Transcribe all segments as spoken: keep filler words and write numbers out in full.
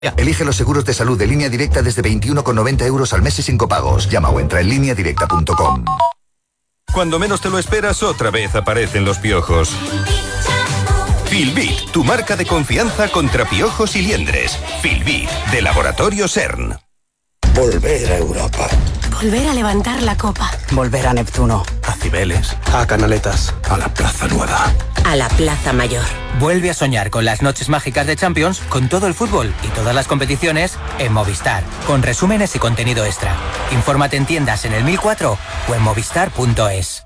Elige los seguros de salud de Línea Directa desde veintiuno con noventa euros al mes y sin copagos. Llama o entra en línea directa punto com. Cuando menos te lo esperas, otra vez aparecen los piojos. Filbit, tu marca de confianza contra piojos y liendres. Filbit, de Laboratorio CERN. Volver a Europa. Volver a levantar la copa. Volver a Neptuno. A Cibeles. A Canaletas. A la Plaza Nueva. A la Plaza Mayor. Vuelve a soñar con las noches mágicas de Champions, con todo el fútbol y todas las competiciones en Movistar, con resúmenes y contenido extra. Infórmate en tiendas en el mil cuatro o en movistar punto es.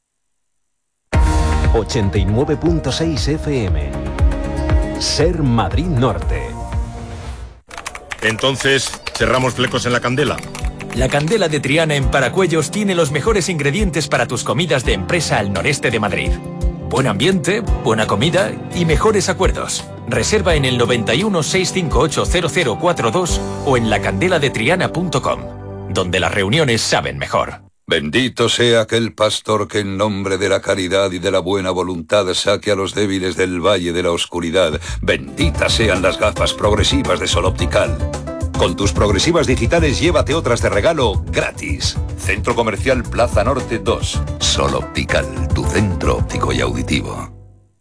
ochenta y nueve punto seis F M. Ser Madrid Norte. Entonces, ¿cerramos flecos en la Candela? La Candela de Triana en Paracuellos tiene los mejores ingredientes para tus comidas de empresa al noreste de Madrid. Buen ambiente, buena comida y mejores acuerdos. Reserva en el noventa y uno, seiscientos cincuenta y ocho, cero cero cuarenta y dos o en la candela de triana punto com, donde las reuniones saben mejor. Bendito sea aquel pastor que en nombre de la caridad y de la buena voluntad saque a los débiles del valle de la oscuridad. Benditas sean las gafas progresivas de Sol Optical. Con tus progresivas digitales llévate otras de regalo gratis. Centro Comercial Plaza Norte dos. Sol Optical, tu centro óptico y auditivo.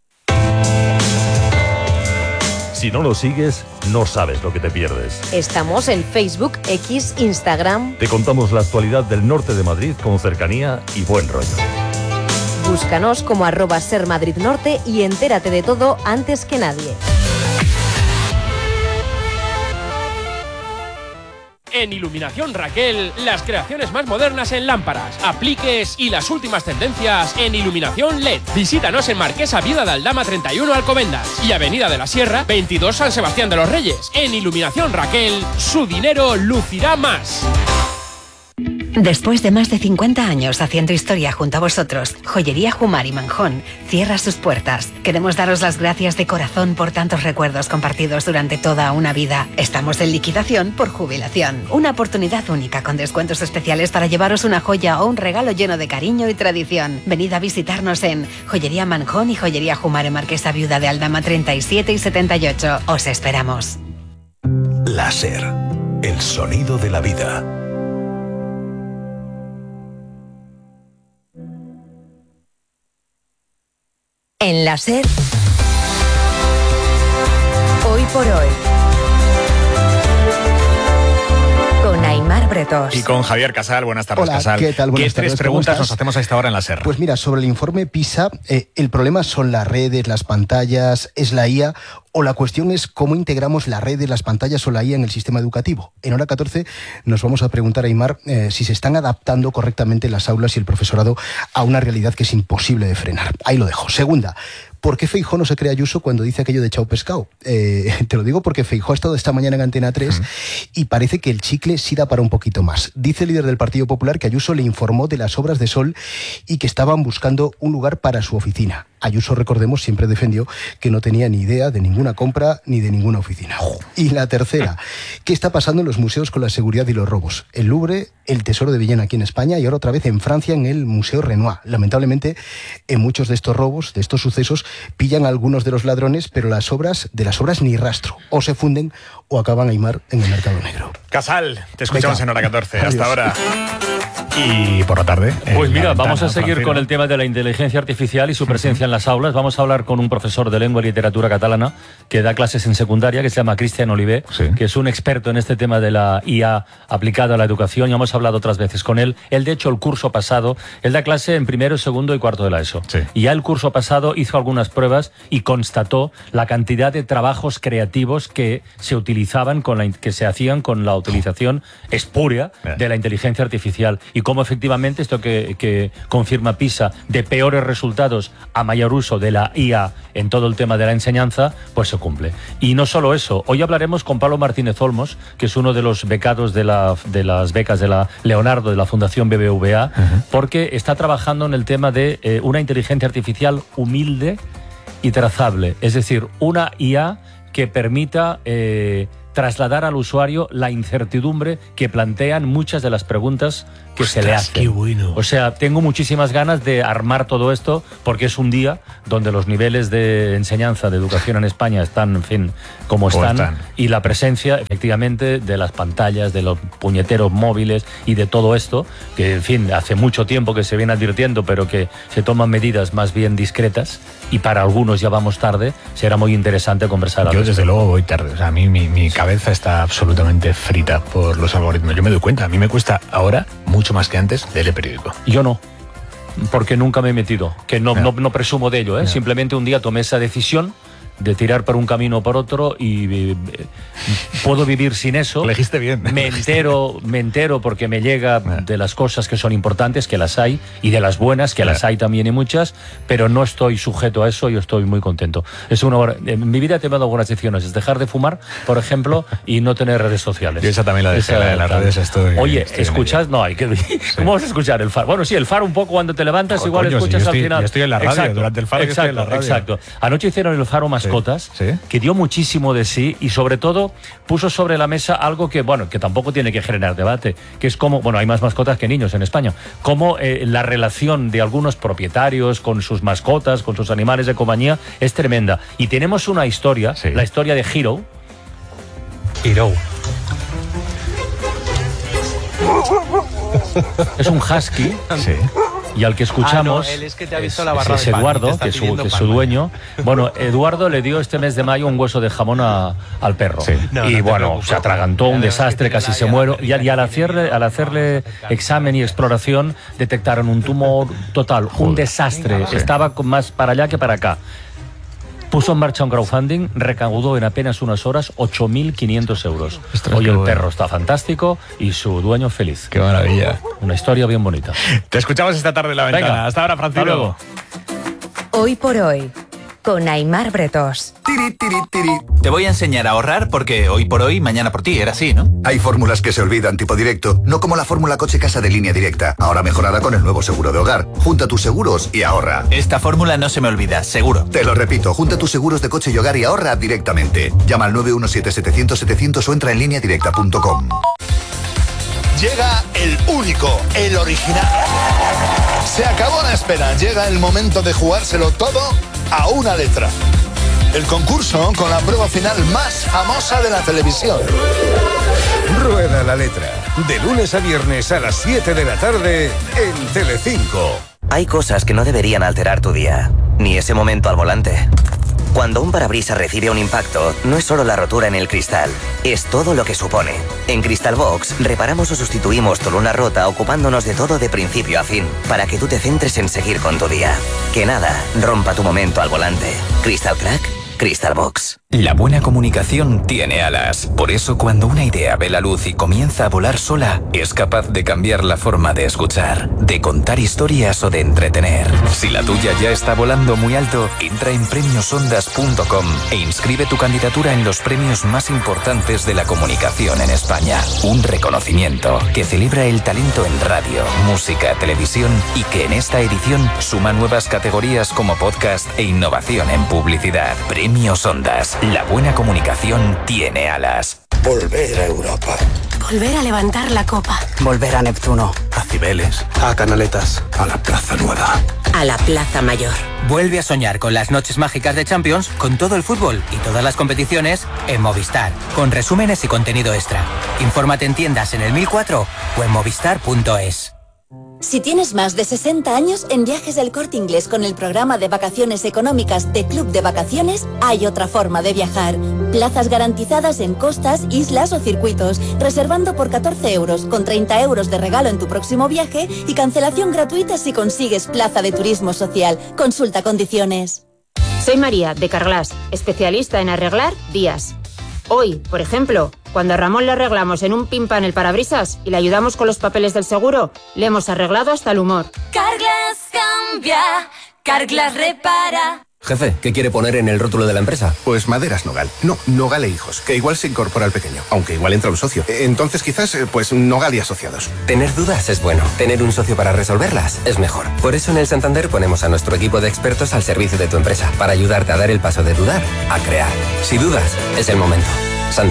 Si no lo sigues, no sabes lo que te pierdes. Estamos en Facebook, X, Instagram. Te contamos la actualidad del norte de Madrid con cercanía y buen rollo. Búscanos como arroba Ser Madrid Norte y entérate de todo antes que nadie. En Iluminación Raquel, las creaciones más modernas en lámparas, apliques y las últimas tendencias en iluminación L E D. Visítanos en Marquesa Viuda de Aldama treinta y uno Alcobendas y Avenida de la Sierra veintidós San Sebastián de los Reyes. En Iluminación Raquel, su dinero lucirá más. Después de más de cincuenta años haciendo historia junto a vosotros, Joyería Jumar y Manjón cierra sus puertas. Queremos daros las gracias de corazón por tantos recuerdos compartidos durante toda una vida. Estamos en liquidación por jubilación. Una oportunidad única con descuentos especiales para llevaros una joya o un regalo lleno de cariño y tradición. Venid a visitarnos en Joyería Manjón y Joyería Jumar en Marquesa Viuda de Aldama treinta y siete y setenta y ocho. Os esperamos. Láser, el sonido de la vida. En la SER, hoy por hoy, con Aimar Bretos. Y con Javier Casal. Buenas tardes, Hola, Casal. ¿qué tal? Buenas ¿Qué tres tardes, preguntas ¿cómo nos estás? hacemos a esta hora en la SER? Pues mira, sobre el informe PISA, eh, el problema son las redes, las pantallas, es la I A, o la cuestión es cómo integramos las redes, las pantallas o la I A en el sistema educativo. En hora catorce nos vamos a preguntar a Aimar eh, si se están adaptando correctamente las aulas y el profesorado a una realidad que es imposible de frenar. Ahí lo dejo. Segunda, ¿por qué Feijóo no se cree Ayuso cuando dice aquello de chao pescado? Eh, te lo digo porque Feijóo ha estado esta mañana en Antena tres uh-huh. y parece que el chicle sí da para un poquito más. Dice el líder del Partido Popular que Ayuso le informó de las obras de Sol y que estaban buscando un lugar para su oficina. Ayuso, recordemos, siempre defendió que no tenía ni idea de ninguna compra ni de ninguna oficina. Y la tercera, ¿qué está pasando en los museos con la seguridad y los robos? El Louvre, el Tesoro de Villena aquí en España y ahora otra vez en Francia en el Museo Renoir. Lamentablemente, en muchos de estos robos, de estos sucesos, pillan a algunos de los ladrones, pero las obras, de las obras ni rastro. O se funden o acaban, Aimar, en el mercado negro. Casal, te escuchamos Venga. en hora catorce. Adiós. Hasta ahora. Y por la tarde. Pues mira, ventana, vamos a seguir Francino. con el tema de la inteligencia artificial y su presencia en las aulas. Vamos a hablar con un profesor de lengua y literatura catalana que da clases en secundaria, que se llama Cristian Oliver, sí. que es un experto en este tema de la I A aplicada a la educación. Ya hemos hablado otras veces con él. Él, de hecho, el curso pasado, él da clase en primero, segundo y cuarto de la ESO. Sí. Y ya el curso pasado hizo algunas pruebas y constató la cantidad de trabajos creativos que se utilizaban, con la, que se hacían con la utilización espúrea de la inteligencia artificial y cómo efectivamente esto que, que confirma PISA de peores resultados a mayor uso de la I A en todo el tema de la enseñanza, pues se cumple. Y no solo eso, hoy hablaremos con Pablo Martínez Olmos, que es uno de los becados de, la, de las becas de la Leonardo, de la Fundación B B V A, uh-huh. porque está trabajando en el tema de eh, una inteligencia artificial humilde y trazable, es decir, una I A que permita eh, trasladar al usuario la incertidumbre que plantean muchas de las preguntas que Ostras, se le hace. Qué bueno. O sea, tengo muchísimas ganas de armar todo esto porque es un día donde los niveles de enseñanza, de educación en España están, en fin, como están, están. Y la presencia, efectivamente, de las pantallas, de los puñeteros móviles y de todo esto, que, en fin, hace mucho tiempo que se viene advirtiendo, pero que se toman medidas más bien discretas y para algunos ya vamos tarde, será muy interesante conversar. Yo, desde luego, voy tarde. O sea, a mí mi, mi cabeza está absolutamente frita por los algoritmos. Yo me doy cuenta, a mí me cuesta ahora mucho más que antes leer el periódico. Yo no, porque nunca me he metido, que no, no. no, no presumo de ello, ¿eh? No. Simplemente un día tomé esa decisión de tirar por un camino o por otro y eh, puedo vivir sin eso. Lo elegiste bien. Me entero, me entero porque me llega de las cosas que son importantes, que las hay, y de las buenas, que claro. las hay también y muchas, pero no estoy sujeto a eso y estoy muy contento. Es una hora, en mi vida he tomado algunas decisiones, es dejar de fumar, por ejemplo, y no tener redes sociales. Yo esa también la dejé, esa, la de las redes estoy... Oye, estoy escuchas, no, hay que... Sí. ¿Cómo vas a escuchar el faro? Bueno, sí, el faro un poco cuando te levantas, oh, igual coño, escuchas si al estoy, final. Yo estoy en la radio, exacto, durante el faro exacto, estoy en la radio. Exacto. Anoche hicieron el faro mascotas, ¿Sí? ¿Sí? que dio muchísimo de sí y sobre todo puso sobre la mesa algo que, bueno, que tampoco tiene que generar debate, que es como, bueno, hay más mascotas que niños en España, como eh, la relación de algunos propietarios con sus mascotas, con sus animales de compañía, es tremenda. Y tenemos una historia, sí. la historia de Hero. Hero. Es un husky. Sí. Y al que escuchamos ah, no, él es, que te ha visto es, la barra es de pan, Eduardo, que es su, que es su dueño. Bueno, Eduardo le dio este mes de mayo un hueso de jamón a, al perro. Sí. No, y no bueno, se atragantó, un desastre, casi se muere. Y, y al, hacerle, al hacerle examen y exploración detectaron un tumor total, un desastre. Sí. Estaba más para allá que para acá. Puso en marcha un crowdfunding, recaudó en apenas unas horas ocho mil quinientos euros. Ostras, hoy el bueno. perro está fantástico y su dueño feliz. ¡Qué maravilla! Una historia bien bonita. Te escuchamos esta tarde en La Ventana. Venga, hasta ahora, Francisco. Hasta luego. Hoy por hoy, con Aimar Bretos. Tiri, tiri, tiri. Te voy a enseñar a ahorrar porque hoy por hoy, mañana por ti, era así, ¿no? Hay fórmulas que se olvidan tipo directo, no como la fórmula coche casa de Línea Directa, ahora mejorada con el nuevo seguro de hogar. Junta tus seguros y ahorra. Esta fórmula no se me olvida, seguro. Te lo repito, junta tus seguros de coche y hogar y ahorra directamente. Llama al nueve uno siete, setecientos, setecientos o entra en línea directa punto com. Llega el único, el original. Se acabó la espera, llega el momento de jugárselo todo a una letra. El concurso con la prueba final más famosa de la televisión. Rueda la letra. De lunes a viernes a las siete de la tarde en Telecinco. Hay cosas que no deberían alterar tu día, ni ese momento al volante. Cuando un parabrisas recibe un impacto, no es solo la rotura en el cristal, es todo lo que supone. En Crystal Box reparamos o sustituimos tu luna rota ocupándonos de todo de principio a fin, para que tú te centres en seguir con tu día. Que nada rompa tu momento al volante. Crystal Crack, Crystal Box. La buena comunicación tiene alas. Por eso cuando una idea ve la luz y comienza a volar sola, es capaz de cambiar la forma de escuchar, de contar historias o de entretener. Si la tuya ya está volando muy alto, entra en premios ondas punto com e inscribe tu candidatura en los premios más importantes de la comunicación en España. Un reconocimiento que celebra el talento en radio, música, televisión y que en esta edición suma nuevas categorías como podcast e innovación en publicidad. Premios Ondas. La buena comunicación tiene alas. Volver a Europa. Volver a levantar la copa. Volver a Neptuno. A Cibeles. A Canaletas. A la Plaza Nueva. A la Plaza Mayor. Vuelve a soñar con las noches mágicas de Champions, con todo el fútbol y todas las competiciones en Movistar, con resúmenes y contenido extra. Infórmate en tiendas en el mil cuatro o en movistar punto es. Si tienes más de sesenta años, en Viajes del Corte Inglés con el programa de vacaciones económicas de Club de Vacaciones, hay otra forma de viajar. Plazas garantizadas en costas, islas o circuitos, reservando por catorce euros, con treinta euros de regalo en tu próximo viaje y cancelación gratuita si consigues plaza de turismo social. Consulta condiciones. Soy María, de Carglass, especialista en arreglar vías. Hoy, por ejemplo, cuando a Ramón le arreglamos en un pimpan el parabrisas y le ayudamos con los papeles del seguro, le hemos arreglado hasta el humor. Carglass cambia, Carglass repara. Jefe, ¿qué quiere poner en el rótulo de la empresa? Pues Maderas Nogal. No, Nogal e Hijos, que igual se incorpora al pequeño, aunque igual entra un socio. Entonces quizás, pues Nogal y Asociados. Tener dudas es bueno. Tener un socio para resolverlas es mejor. Por eso en el Santander ponemos a nuestro equipo de expertos al servicio de tu empresa, para ayudarte a dar el paso de dudar a crear. Si dudas, es el momento. Santander.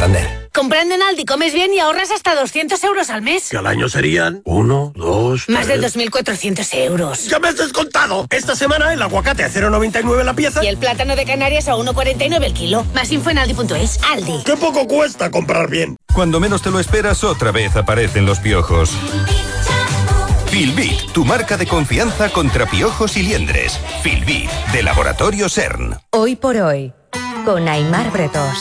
Comprando en Aldi comes bien y ahorras hasta doscientos euros al mes. Que al año serían uno, dos, Más tres... de dos mil cuatrocientos euros. ¡Ya me has descontado! Esta semana el aguacate a cero coma noventa y nueve la pieza. Y el plátano de Canarias a uno coma cuarenta y nueve el kilo. Más info en aldi punto es. Aldi. ¡Qué poco cuesta comprar bien! Cuando menos te lo esperas, otra vez aparecen los piojos. Filbit, tu marca de confianza contra piojos y liendres. Filbit, de Laboratorio CERN. Hoy por hoy, con Aimar Bretos.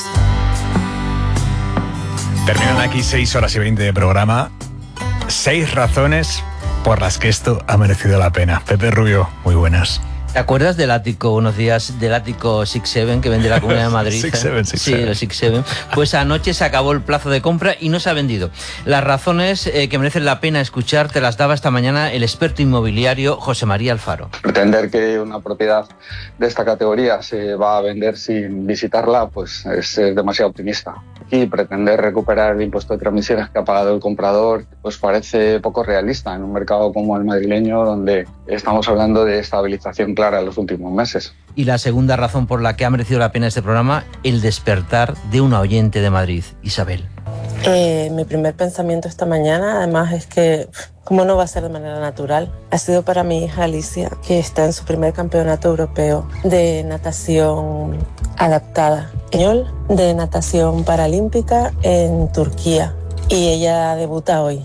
Terminan aquí seis horas y veinte de programa. Seis razones por las que esto ha merecido la pena. Pepe Rubio, muy buenas. ¿Te acuerdas del ático, unos días, del ático seis siete que vende la Comunidad de Madrid? seis siete, seis Sí, siete. el seis siete. Pues anoche se acabó el plazo de compra y no se ha vendido. Las razones eh, que merecen la pena escuchar te las daba esta mañana el experto inmobiliario José María Alfaro. Pretender que una propiedad de esta categoría se va a vender sin visitarla, pues es ser demasiado optimista. Y pretender recuperar el impuesto de transmisiones que ha pagado el comprador, pues parece poco realista en un mercado como el madrileño, donde estamos hablando de estabilización clara en los últimos meses. Y la segunda razón por la que ha merecido la pena este programa, el despertar de una oyente de Madrid, Isabel. Eh, mi primer pensamiento esta mañana, además, es que, ¿cómo no va a ser de manera natural? Ha sido para mi hija Alicia, que está en su primer campeonato europeo de natación adaptada, español, de natación paralímpica en Turquía. Y ella debuta hoy.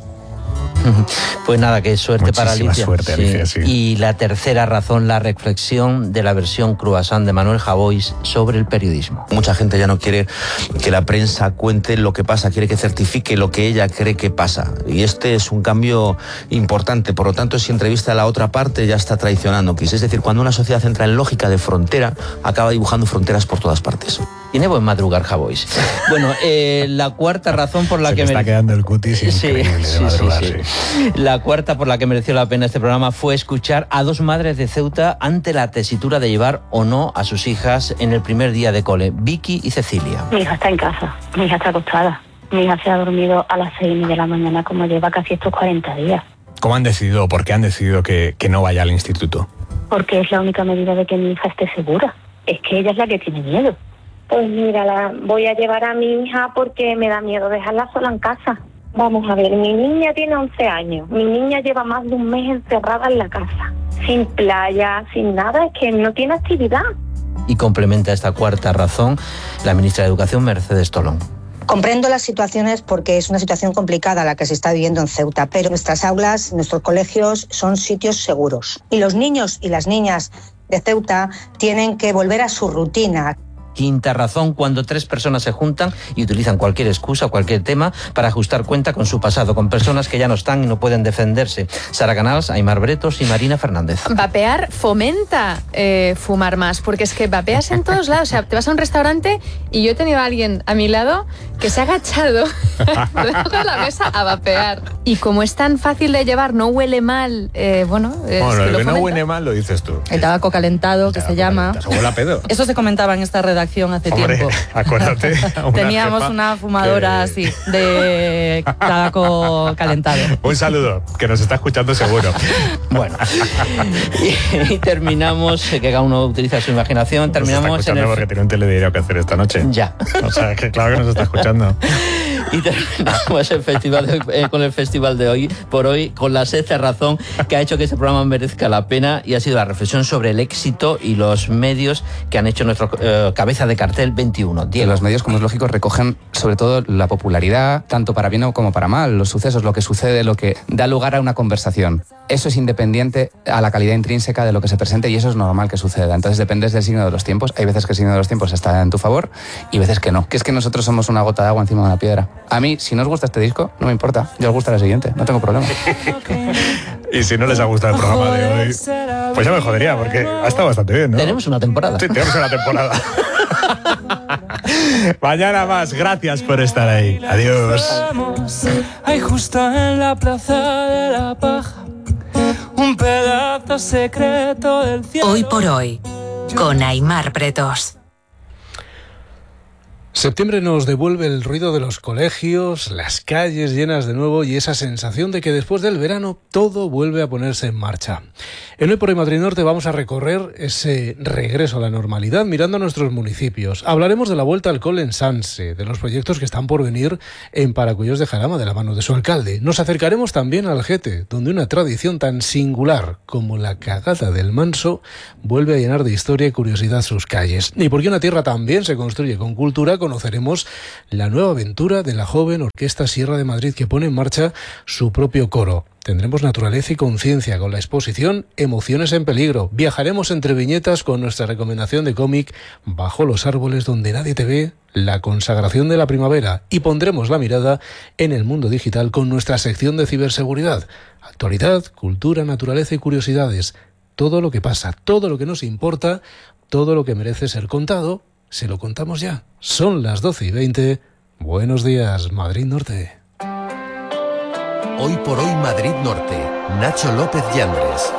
Pues nada, que suerte Muchísima para Alicia. suerte, Alicia, sí. Y la tercera razón, la reflexión de la versión croissant de Manuel Javois sobre el periodismo. Mucha gente ya no quiere que la prensa cuente lo que pasa, quiere que certifique lo que ella cree que pasa. Y este es un cambio importante. Por lo tanto, si entrevista a la otra parte, ya está traicionando. Es decir, cuando una sociedad entra en lógica de frontera, acaba dibujando fronteras por todas partes. Tiene buen madrugar Javois. Bueno, eh, la cuarta razón por la Se que... me está mere- quedando el cutis increíble de sí, sí, madrugar, sí. sí. La cuarta por la que mereció la pena este programa fue escuchar a dos madres de Ceuta ante la tesitura de llevar o no a sus hijas en el primer día de cole, Vicky y Cecilia. Mi hija está en casa, mi hija está acostada. Mi hija se ha dormido a las seis y media de la mañana, como lleva casi estos cuarenta días. ¿Cómo han decidido, por qué han decidido que, que no vaya al instituto? Porque es la única medida de que mi hija esté segura. Es que ella es la que tiene miedo. Pues mira, la voy a llevar a mi hija porque me da miedo dejarla sola en casa. Vamos a ver, mi niña tiene once años. Mi niña lleva más de un mes encerrada en la casa. Sin playa, sin nada, es que no tiene actividad. Y complementa esta cuarta razón la ministra de Educación, Mercedes Tolón. Comprendo las situaciones porque es una situación complicada la que se está viviendo en Ceuta, pero nuestras aulas, nuestros colegios son sitios seguros. Y los niños y las niñas de Ceuta tienen que volver a su rutina. Quinta razón, cuando tres personas se juntan y utilizan cualquier excusa o cualquier tema para ajustar cuenta con su pasado, con personas que ya no están y no pueden defenderse. Sara Canals, Aimar Bretos y Marina Fernández. Vapear fomenta eh, fumar más, porque es que vapeas en todos lados. O sea, te vas a un restaurante y yo he tenido a alguien a mi lado que se ha agachado debajo de la mesa a vapear. Y como es tan fácil de llevar, no huele mal, eh, bueno... Es Bueno, que el lo que no fomenta. huele mal lo dices tú. El tabaco calentado, que se llama. Se huele a pedo. Eso se comentaba en esta redacción hace Hombre, tiempo. acuérdate. una Teníamos jefa una fumadora que- así, de tabaco calentado. Un saludo, que nos está escuchando seguro. Bueno. Y, y terminamos, eh, que cada uno utiliza su imaginación, Nos está terminamos en escuchando el... porque tiene un telediario que hacer esta noche. Ya. O sea, que claro que nos está escuchando. Y terminamos el festival de hoy, eh, con el festival de hoy, por hoy, con la sexta razón que ha hecho que este programa merezca la pena, y ha sido la reflexión sobre el éxito y los medios que han hecho nuestro eh, cabeza de cartel veintiuno. Que los medios, como es lógico, recogen sobre todo la popularidad, tanto para bien como para mal, los sucesos, lo que sucede, lo que da lugar a una conversación. Eso es independiente a la calidad intrínseca de lo que se presente, y eso es normal que suceda. Entonces dependes del signo de los tiempos. Hay veces que el signo de los tiempos está en tu favor y veces que no. Que es que nosotros somos una gota de agua encima de una piedra. A mí, si no os gusta este disco, no me importa. Yo os gusta la siguiente, no tengo problema. Y si no les ha gustado el programa de hoy, pues ya me jodería, porque ha estado bastante bien, ¿no? Tenemos una temporada. Sí, tenemos una temporada. Mañana más. Gracias por estar ahí. Adiós. Hay justo en la plaza de la paja un pedazo secreto del cielo. Hoy por hoy, con Aimar Bretos. Septiembre nos devuelve el ruido de los colegios, las calles llenas de nuevo y esa sensación de que después del verano todo vuelve a ponerse en marcha. En Hoy por Hoy Madrid Norte vamos a recorrer ese regreso a la normalidad mirando a nuestros municipios. Hablaremos de la vuelta al cole en Sanse, de los proyectos que están por venir en Paracuellos de Jarama de la mano de su alcalde. Nos acercaremos también al Gete, donde una tradición tan singular como la cagada del Manso vuelve a llenar de historia y curiosidad sus calles. Y porque una tierra también se construye con cultura, conoceremos la nueva aventura de la joven Orquesta Sierra de Madrid que pone en marcha su propio coro. Tendremos naturaleza y conciencia con la exposición Emociones en Peligro. Viajaremos entre viñetas con nuestra recomendación de cómic Bajo los árboles donde nadie te ve, la consagración de la primavera, y pondremos la mirada en el mundo digital con nuestra sección de ciberseguridad. Actualidad, cultura, naturaleza y curiosidades. Todo lo que pasa, todo lo que nos importa, todo lo que merece ser contado, se lo contamos ya. Son las doce y veinte. Buenos días, Madrid Norte. Hoy por Hoy Madrid Norte. Nacho López Yandres.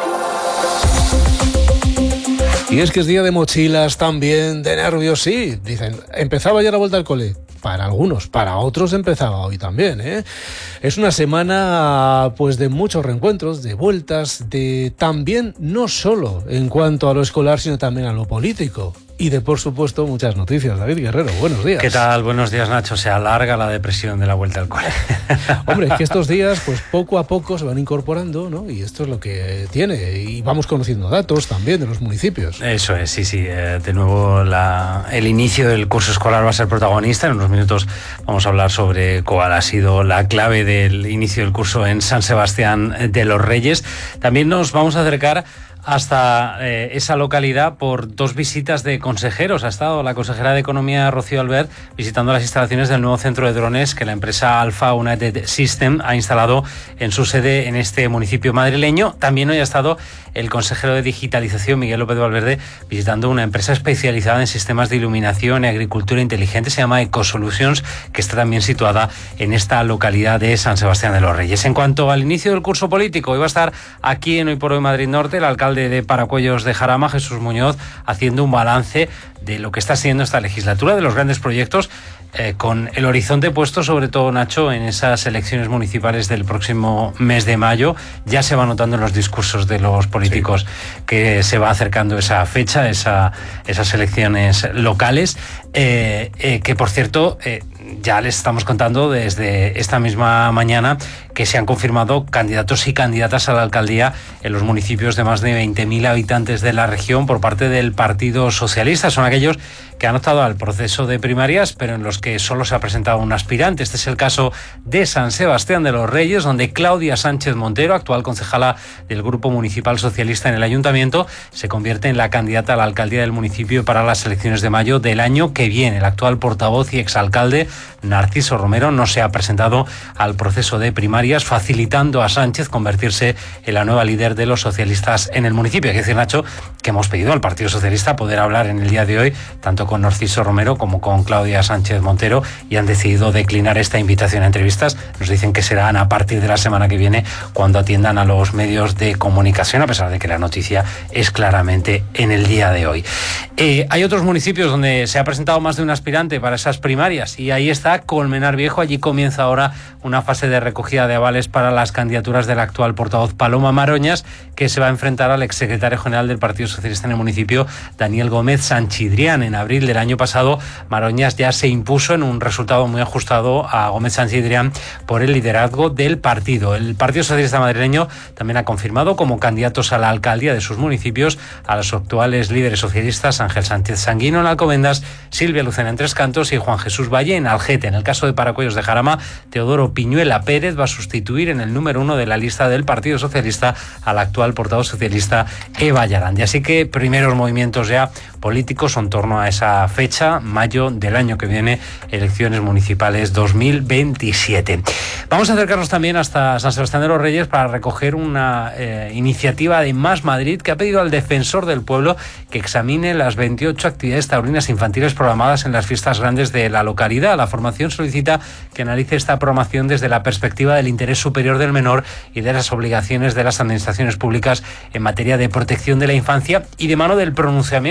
Y es que es día de mochilas también, de nervios, sí. Dicen, empezaba ya la vuelta al cole. Para algunos, para otros empezaba hoy también, ¿eh? Es una semana pues de muchos reencuentros, de vueltas, de también no solo en cuanto a lo escolar, sino también a lo político. Y de, por supuesto, muchas noticias. David Guerrero, buenos días. ¿Qué tal? Buenos días, Nacho. Se alarga la depresión de la vuelta al cole. Hombre, es que estos días, pues poco a poco se van incorporando, ¿no? Y esto es lo que tiene. Y vamos conociendo datos también de los municipios. Eso es, sí, sí. Eh, de nuevo, la, el inicio del curso escolar va a ser protagonista. En unos minutos vamos a hablar sobre cuál ha sido la clave del inicio del curso en San Sebastián de los Reyes. También nos vamos a acercar hasta eh, esa localidad por dos visitas de consejeros. Ha estado la consejera de Economía, Rocío Albert, visitando las instalaciones del nuevo centro de drones que la empresa Alpha United System ha instalado en su sede en este municipio madrileño. También hoy ha estado el consejero de Digitalización, Miguel López Valverde, visitando una empresa especializada en sistemas de iluminación y agricultura inteligente, se llama Ecosolutions, que está también situada en esta localidad de San Sebastián de los Reyes. En cuanto al inicio del curso político, hoy va a estar aquí en Hoy por Hoy Madrid Norte el alcalde de Paracuellos de Jarama, Jesús Muñoz, haciendo un balance de lo que está siendo esta legislatura, de los grandes proyectos, eh, con el horizonte puesto sobre todo, Nacho, en esas elecciones municipales del próximo mes de mayo. Ya se va notando en los discursos de los políticos sí. que se va acercando esa fecha, esa, esas elecciones locales, eh, eh, que por cierto... Eh, ya les estamos contando desde esta misma mañana que se han confirmado candidatos y candidatas a la alcaldía en los municipios de más de veinte mil habitantes de la región por parte del Partido Socialista. Son aquellos que han optado al proceso de primarias, pero en los que solo se ha presentado un aspirante. Este es el caso de San Sebastián de los Reyes, donde Claudia Sánchez Montero, actual concejala del Grupo Municipal Socialista en el Ayuntamiento, se convierte en la candidata a la alcaldía del municipio para las elecciones de mayo del año que viene. El actual portavoz y exalcalde Narciso Romero no se ha presentado al proceso de primarias, facilitando a Sánchez convertirse en la nueva líder de los socialistas en el municipio. Hay que decir, Nacho, que hemos pedido al Partido Socialista poder hablar en el día de hoy tanto con Narciso Romero como con Claudia Sánchez Montero y han decidido declinar esta invitación a entrevistas. Nos dicen que serán a partir de la semana que viene cuando atiendan a los medios de comunicación, a pesar de que la noticia es claramente en el día de hoy. Eh, hay otros municipios donde se ha presentado más de un aspirante para esas primarias y ahí está Colmenar Viejo. Allí comienza ahora una fase de recogida de avales para las candidaturas del actual portavoz Paloma Maroñas, que se va a enfrentar al exsecretario general del Partido Socialista en el municipio, Daniel Gómez Sanchidrián. En abril del año pasado, Maroñas ya se impuso en un resultado muy ajustado a Gómez Sanchidrián por el liderazgo del partido. El Partido Socialista madrileño también ha confirmado como candidatos a la alcaldía de sus municipios a los actuales líderes socialistas Ángel Sánchez Sanguino en Alcobendas, Silvia Lucena en Tres Cantos y Juan Jesús Valle en Algete. En el caso de Paracuellos de Jarama, Teodoro Piñuela Pérez va a sustituir en el número uno de la lista del Partido Socialista al actual portavoz socialista Eva Yarandi. Así que primeros movimientos ya políticos en torno a esa fecha, mayo del año que viene, elecciones municipales dos mil veintisiete. Vamos a acercarnos también hasta San Sebastián de los Reyes para recoger una eh, iniciativa de Más Madrid que ha pedido al defensor del pueblo que examine las veintiocho actividades taurinas infantiles programadas en las fiestas grandes de la localidad. La formación solicita que analice esta programación desde la perspectiva del interés superior del menor y de las obligaciones de las administraciones públicas en materia de protección de la infancia y de mano del pronunciamiento del Comité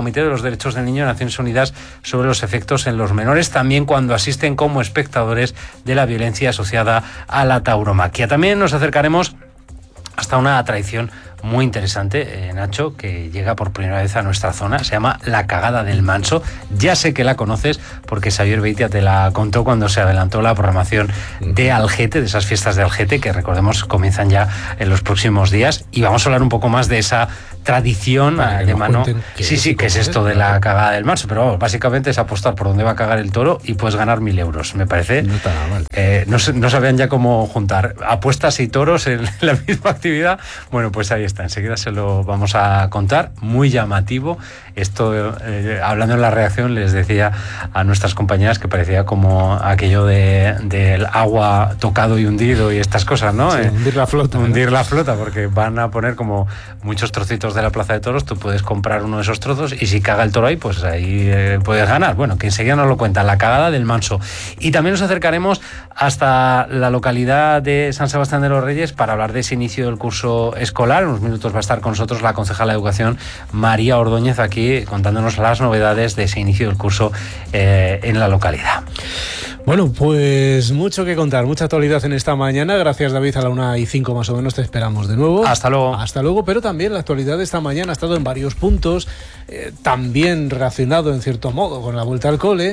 Comité de los Derechos del Niño de Naciones Unidas sobre los efectos en los menores, también cuando asisten como espectadores de la violencia asociada a la tauromaquia. También nos acercaremos hasta una tradición muy interesante, eh, Nacho, que llega por primera vez a nuestra zona. Se llama La Cagada del Manso. Ya sé que la conoces porque Xavier Beitia te la contó cuando se adelantó la programación de Algete, de esas fiestas de Algete, que recordemos comienzan ya en los próximos días. Y vamos a hablar un poco más de esa tradición de mano. Sí, sí, que es esto de la cagada del manso, pero vamos, básicamente es apostar por dónde va a cagar el toro y puedes ganar mil euros, me parece. No está nada mal. Eh, no, no sabían ya cómo juntar apuestas y toros en la misma actividad. Bueno, pues ahí está, enseguida se lo vamos a contar. Muy llamativo. Esto, eh, hablando en la reacción, les decía a nuestras compañeras que parecía como aquello de, del agua tocado y hundido y estas cosas, ¿no? Sí, eh, hundir la flota. Hundir ¿no? la flota, porque van a poner como muchos trocitos de la Plaza de Toros, tú puedes comprar uno de esos trozos y si caga el toro ahí, pues ahí eh, puedes ganar. Bueno, que enseguida nos lo cuentan, La Cagada del Manso. Y también nos acercaremos hasta la localidad de San Sebastián de los Reyes para hablar de ese inicio del curso escolar. En unos minutos va a estar con nosotros la concejala de Educación, María Ordóñez, aquí contándonos las novedades de ese inicio del curso eh, en la localidad. Bueno, pues mucho que contar, mucha actualidad en esta mañana. Gracias, David, a la una y cinco más o menos te esperamos de nuevo. Hasta luego. Hasta luego, pero también la actualidad de esta mañana ha estado en varios puntos, eh, también relacionado en cierto modo con la vuelta al cole.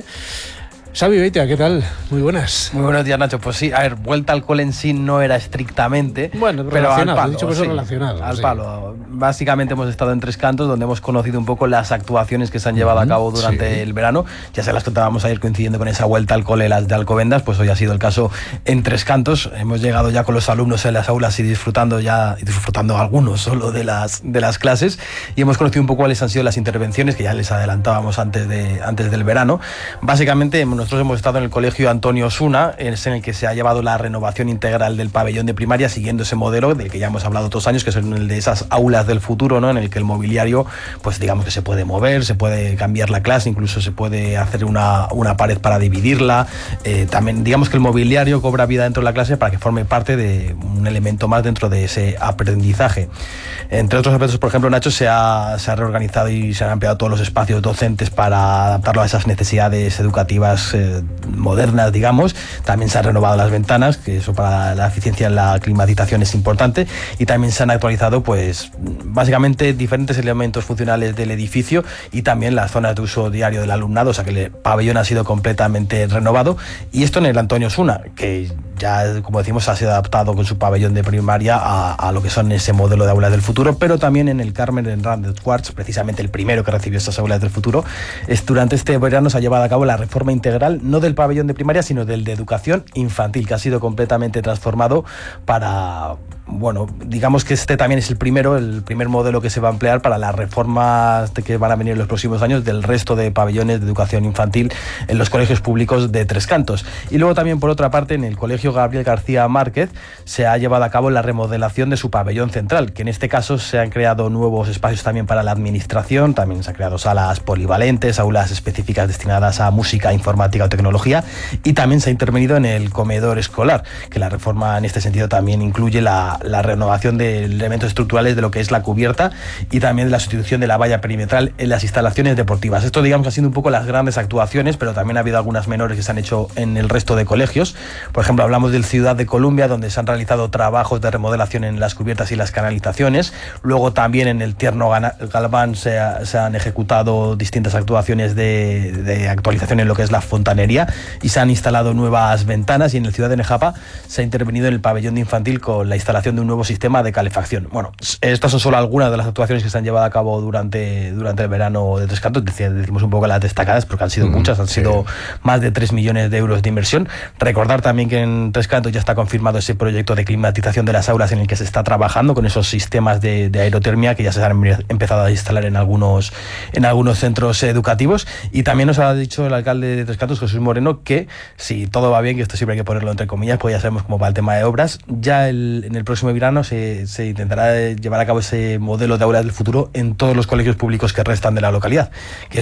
Xavi Beitia, ¿qué tal? Muy buenas. Muy buenos días, Nacho. Pues sí, a ver, vuelta al cole en sí no era estrictamente, bueno, pero al palo. He dicho que eso sí, relacionado. Al sí. palo. Básicamente hemos estado en Tres Cantos, donde hemos conocido un poco las actuaciones que se han llevado uh-huh, a cabo durante sí. el verano. Ya se las contábamos ayer coincidiendo con esa vuelta al cole, las de Alcobendas, pues hoy ha sido el caso en Tres Cantos. Hemos llegado ya con los alumnos en las aulas y disfrutando ya, y disfrutando algunos solo de las, de las clases, y hemos conocido un poco cuáles han sido las intervenciones que ya les adelantábamos antes, de, antes del verano. Básicamente nosotros hemos estado en el cole Colegio Antonio Osuna, es en el que se ha llevado la renovación integral del pabellón de primaria, siguiendo ese modelo del que ya hemos hablado otros años, que es el de esas aulas del futuro, ¿no? En el que el mobiliario, pues digamos que se puede mover, se puede cambiar la clase, incluso se puede hacer una, una pared para dividirla. Eh, también digamos que el mobiliario cobra vida dentro de la clase para que forme parte de un elemento más dentro de ese aprendizaje. Entre otros aspectos, por ejemplo, Nacho, se ha, se ha reorganizado y se han ampliado todos los espacios docentes para adaptarlo a esas necesidades educativas eh, modernas, digamos. También se han renovado las ventanas, que eso para la eficiencia en la climatización es importante, y también se han actualizado pues básicamente diferentes elementos funcionales del edificio y también las zonas de uso diario del alumnado, o sea que el pabellón ha sido completamente renovado, y esto en el Antonio Osuna, que ya, como decimos, ha sido adaptado con su pabellón de primaria a, a lo que son ese modelo de aulas del futuro, pero también en el Carmen Hernández Quartz, precisamente el primero que recibió estas aulas del futuro. Es, durante este verano se ha llevado a cabo la reforma integral, no del pabellón de primaria, sino del de educación infantil, que ha sido completamente transformado para... Bueno, digamos que este también es el primero, el primer modelo que se va a emplear para las reformas que van a venir en los próximos años del resto de pabellones de educación infantil en los colegios públicos de Tres Cantos. Y luego también, por otra parte, en el Colegio Gabriel García Márquez se ha llevado a cabo la remodelación de su pabellón central, que en este caso se han creado nuevos espacios también para la administración, también se han creado salas polivalentes, aulas específicas destinadas a música, informática o tecnología, y también se ha intervenido en el comedor escolar, que la reforma en este sentido también incluye la la renovación de elementos estructurales de lo que es la cubierta y también de la sustitución de la valla perimetral en las instalaciones deportivas. Esto, digamos, que ha sido un poco las grandes actuaciones, pero también ha habido algunas menores que se han hecho en el resto de colegios. Por ejemplo, hablamos del Ciudad de Columbia, donde se han realizado trabajos de remodelación en las cubiertas y las canalizaciones. Luego también en el Tierno Galván se, ha, se han ejecutado distintas actuaciones de, de actualización en lo que es la fontanería y se han instalado nuevas ventanas, y en el Ciudad de Nejapa se ha intervenido en el pabellón de infantil con la instalación de un nuevo sistema de calefacción. Bueno, estas son solo algunas de las actuaciones que se han llevado a cabo durante, durante el verano de Tres Cantos. Decimos un poco las destacadas porque han sido mm, muchas, han sí. sido más de tres millones de euros de inversión. Recordar también que en Tres Cantos ya está confirmado ese proyecto de climatización de las aulas en el que se está trabajando con esos sistemas de, de aerotermia que ya se han empezado a instalar en algunos, en algunos centros educativos. Y también nos ha dicho el alcalde de Tres Cantos, Jesús Moreno, que si todo va bien, que esto siempre hay que ponerlo entre comillas, pues ya sabemos cómo va el tema de obras, ya el, en el próximo verano se, se intentará llevar a cabo ese modelo de aulas del futuro en todos los colegios públicos que restan de la localidad, que eso es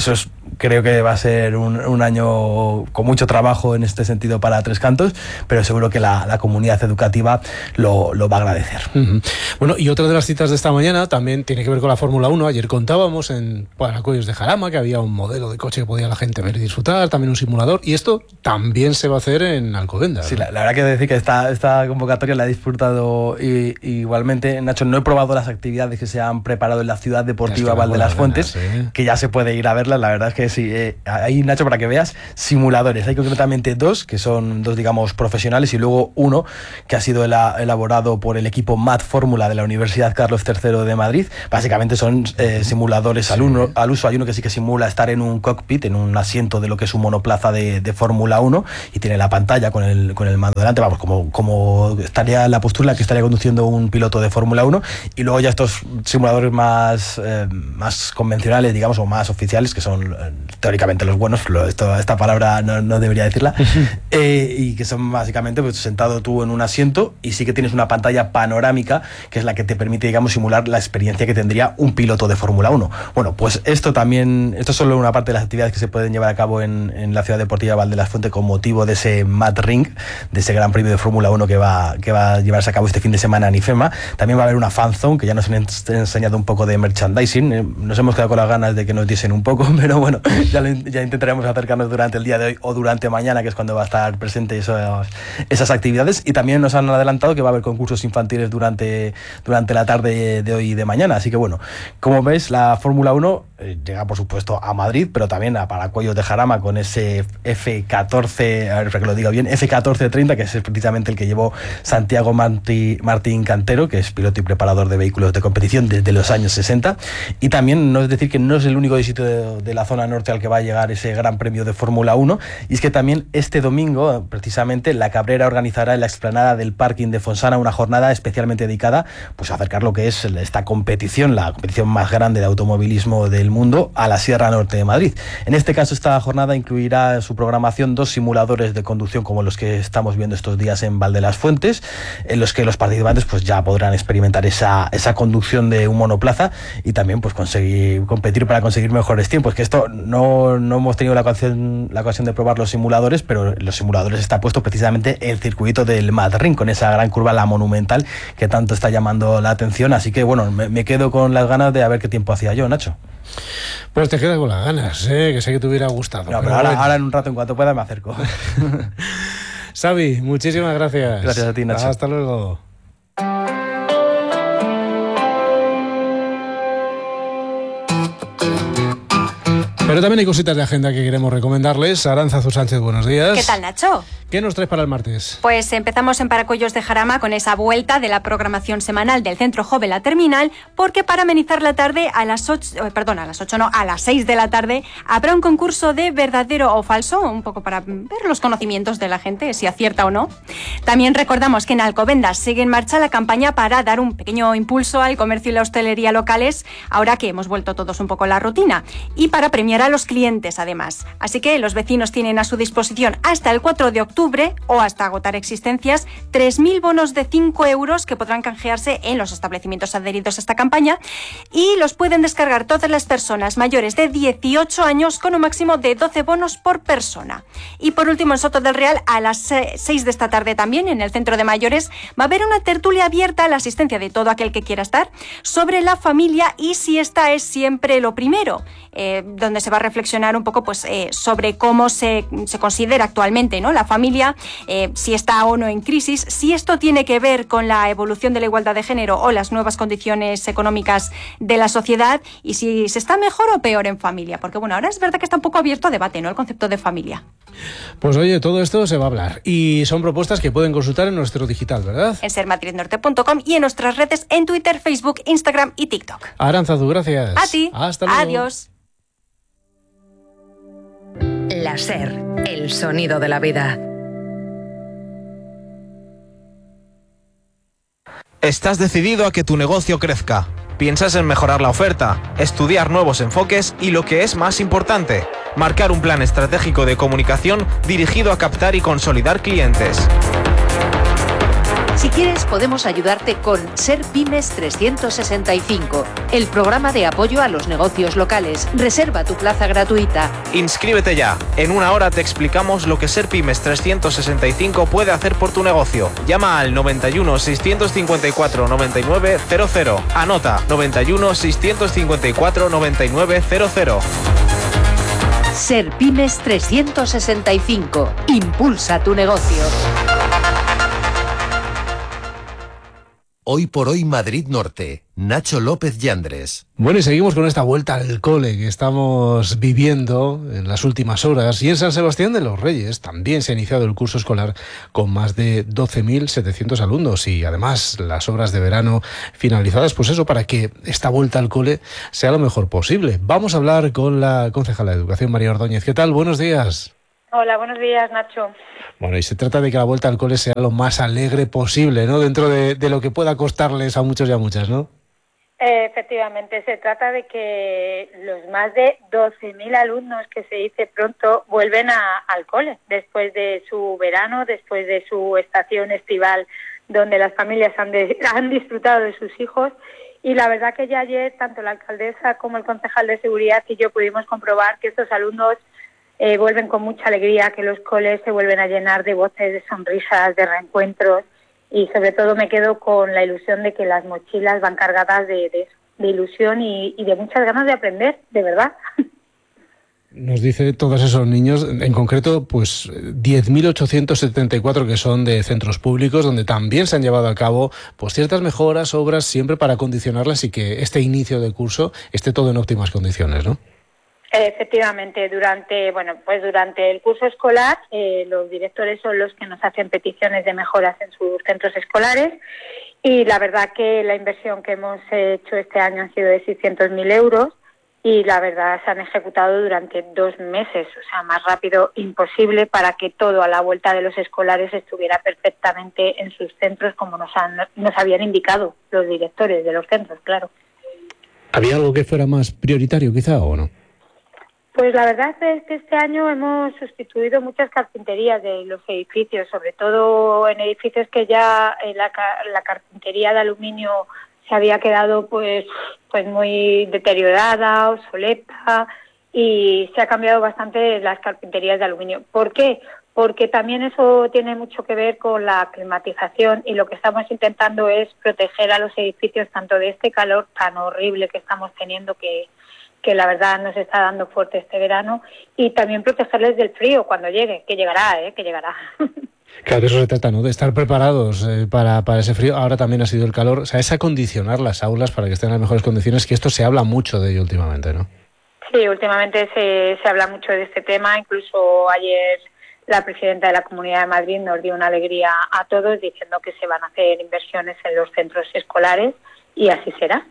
creo que va a ser un, un año con mucho trabajo en este sentido para Tres Cantos, pero seguro que la, la comunidad educativa lo, lo va a agradecer. Uh-huh. Bueno, y otra de las citas de esta mañana también tiene que ver con la Fórmula uno. Ayer contábamos en Paracuellos de Jarama que había un modelo de coche que podía la gente ver y disfrutar, también un simulador, y esto también se va a hacer en Alcobendas. Sí, la, la verdad que decir que esta, esta convocatoria la he disfrutado y, y igualmente, Nacho, no he probado las actividades que se han preparado en la Ciudad Deportiva Val de las Fuentes, ganas, ¿eh? Que ya se puede ir a verlas. La verdad es que sí, eh, ahí, Nacho, para que veas, simuladores. Hay concretamente dos, que son dos, digamos, profesionales, y luego uno que ha sido ela, elaborado por el equipo M A T Fórmula de la Universidad Carlos tercero de Madrid. Básicamente son eh, simuladores sí. al, uno, al uso. Hay uno que sí que simula estar en un cockpit, en un asiento de lo que es un monoplaza de, de Fórmula uno, y tiene la pantalla con el, con el mando delante, vamos, como, como estaría la postura en la que estaría conduciendo un piloto de Fórmula uno. Y luego ya estos simuladores más, eh, más convencionales, digamos, o más oficiales, que son eh, teóricamente los buenos, lo, esto, esta palabra no, no debería decirla, eh, y que son básicamente pues, sentado tú en un asiento, y sí que tienes una pantalla panorámica, que es la que te permite, digamos, simular la experiencia que tendría un piloto de Fórmula uno. Bueno, pues esto también, esto es solo una parte de las actividades que se pueden llevar a cabo en, en la Ciudad Deportiva Val de las Fuentes con motivo de ese M A T Ring, de ese gran premio de Fórmula uno que va, que va a llevarse a cabo este fin de semana en IFEMA. También va a haber una fan zone, que ya nos han enseñado un poco de merchandising. Nos hemos quedado con las ganas de que nos diesen un poco, pero bueno, ya, lo, ya intentaremos acercarnos durante el día de hoy o durante mañana, que es cuando va a estar presente esos, esas actividades. Y también nos han adelantado que va a haber concursos infantiles durante, durante la tarde de hoy y de mañana. Así que bueno, como ves, la Fórmula uno eh, llega por supuesto a Madrid, pero también a Paracuellos de Jarama con ese F catorce, a ver que lo diga bien, F catorce treinta, que es precisamente el que llevó Santiago Martí, Martín Cantero, que es piloto y preparador de vehículos de competición desde los años sesenta. Y también no es decir que no es el único sitio de, de la zona norte al que va a llegar ese gran premio de Fórmula uno, y es que también este domingo, precisamente, la Cabrera organizará en la explanada del parking de Fonsana una jornada especialmente dedicada pues, a acercar lo que es esta competición, la competición más grande de automovilismo del mundo, a la Sierra Norte de Madrid. En este caso, esta jornada incluirá en su programación dos simuladores de conducción como los que estamos viendo estos días en Val de las Fuentes, en los que los participantes pues, ya podrán experimentar esa, esa conducción de un monoplaza y también pues, conseguir competir para conseguir mejores tiempos. Que esto no, no hemos tenido la ocasión, la ocasión de probar los simuladores, pero los simuladores está puesto precisamente el circuito del M A T Ring, con esa gran curva, la monumental, que tanto está llamando la atención. Así que bueno, me, me quedo con las ganas de a ver qué tiempo hacía yo, Nacho. Pues te quedas con las ganas, ¿eh? Que sé que te hubiera gustado. No, pero, pero ahora, bueno. ahora en un rato, en cuanto pueda, me acerco. Xavi, muchísimas gracias. Gracias a ti, Nacho. Hasta luego. Pero también hay cositas de agenda que queremos recomendarles. Arantzazu Sánchez, buenos días. ¿Qué tal, Nacho? ¿Qué nos traes para el martes? Pues empezamos en Paracuellos de Jarama con esa vuelta de la programación semanal del Centro Joven La Terminal, porque para amenizar la tarde a las ocho, eh, perdón, a las ocho no, a las seis de la tarde habrá un concurso de verdadero o falso, un poco para ver los conocimientos de la gente, si acierta o no. También recordamos que en Alcobendas sigue en marcha la campaña para dar un pequeño impulso al comercio y la hostelería locales, ahora que hemos vuelto todos un poco a la rutina, y para premiar a los clientes además. Así que los vecinos tienen a su disposición hasta el cuatro de octubre o hasta agotar existencias tres mil bonos de cinco euros que podrán canjearse en los establecimientos adheridos a esta campaña, y los pueden descargar todas las personas mayores de dieciocho años con un máximo de doce bonos por persona. Y por último, en Soto del Real, a las seis de esta tarde también, en el Centro de Mayores, va a haber una tertulia abierta a la asistencia de todo aquel que quiera estar sobre la familia y si esta es siempre lo primero, eh, donde se va a reflexionar un poco pues, eh, sobre cómo se, se considera actualmente, ¿no?, la familia, eh, si está o no en crisis, si esto tiene que ver con la evolución de la igualdad de género o las nuevas condiciones económicas de la sociedad, y si se está mejor o peor en familia, porque bueno, ahora es verdad que está un poco abierto a debate, ¿no?, el concepto de familia. Pues oye, todo esto se va a hablar y son propuestas que pueden consultar en nuestro digital, ¿verdad? En ser madrid norte punto com y en nuestras redes en Twitter, Facebook, Instagram y TikTok. Arantzazu, gracias. A ti. Hasta luego. Adiós. La SER, el sonido de la vida. Estás decidido a que tu negocio crezca. Piensas en mejorar la oferta, estudiar nuevos enfoques y, lo que es más importante, marcar un plan estratégico de comunicación dirigido a captar y consolidar clientes. Si quieres, podemos ayudarte con Ser Pymes trescientos sesenta y cinco, el programa de apoyo a los negocios locales. Reserva tu plaza gratuita. Inscríbete ya. En una hora te explicamos lo que Ser Pymes trescientos sesenta y cinco puede hacer por tu negocio. Llama al noventa y uno, seiscientos cincuenta y cuatro, noventa y nueve cero cero. Anota noventa y uno, seiscientos cincuenta y cuatro, noventa y nueve cero cero. Ser Pymes trescientos sesenta y cinco. Impulsa tu negocio. Hoy por hoy Madrid Norte. Nacho López Yandres. Bueno, y seguimos con esta vuelta al cole que estamos viviendo en las últimas horas. Y en San Sebastián de los Reyes también se ha iniciado el curso escolar con más de doce mil setecientos alumnos y además las obras de verano finalizadas, pues eso, para que esta vuelta al cole sea lo mejor posible. Vamos a hablar con la concejala de Educación, María Ordóñez. ¿Qué tal? Buenos días. Hola, buenos días, Nacho. Bueno, y se trata de que la vuelta al cole sea lo más alegre posible, ¿no? Dentro de, de lo que pueda costarles a muchos y a muchas, ¿no? Eh, efectivamente, se trata de que los más de doce mil alumnos, que se dice pronto, vuelven a, al cole después de su verano, después de su estación estival, donde las familias han, de, han disfrutado de sus hijos. Y la verdad que ya ayer, tanto la alcaldesa como el concejal de seguridad y yo pudimos comprobar que estos alumnos Eh, vuelven con mucha alegría, que los coles se vuelven a llenar de voces, de sonrisas, de reencuentros, y sobre todo me quedo con la ilusión de que las mochilas van cargadas de, de, de ilusión y, y de muchas ganas de aprender, de verdad. Nos dice todos esos niños, en concreto, pues diez mil ochocientos setenta y cuatro que son de centros públicos, donde también se han llevado a cabo pues ciertas mejoras, obras, siempre para condicionarlas y que este inicio de curso esté todo en óptimas condiciones, ¿no? Efectivamente, durante bueno pues durante el curso escolar eh, los directores son los que nos hacen peticiones de mejoras en sus centros escolares y la verdad que la inversión que hemos hecho este año ha sido de seiscientos mil euros y la verdad se han ejecutado durante dos meses, o sea, más rápido imposible para que todo a la vuelta de los escolares estuviera perfectamente en sus centros como nos, han, nos habían indicado los directores de los centros, claro. ¿Había algo que fuera más prioritario quizá o no? Pues la verdad es que este año hemos sustituido muchas carpinterías de los edificios, sobre todo en edificios que ya eh, la, la carpintería de aluminio se había quedado pues, pues muy deteriorada, obsoleta, y se ha cambiado bastante las carpinterías de aluminio. ¿Por qué? Porque también eso tiene mucho que ver con la climatización y lo que estamos intentando es proteger a los edificios tanto de este calor tan horrible que estamos teniendo que que la verdad nos está dando fuerte este verano, y también protegerles del frío cuando llegue, que llegará, ¿eh? que llegará. Claro, de eso se trata, ¿no? De estar preparados eh, para, para ese frío. Ahora también ha sido el calor. O sea, es acondicionar las aulas para que estén en las mejores condiciones, que esto se habla mucho de ello últimamente, ¿no? Sí, últimamente se, se habla mucho de este tema. Incluso ayer la presidenta de la Comunidad de Madrid nos dio una alegría a todos diciendo que se van a hacer inversiones en los centros escolares, y así será.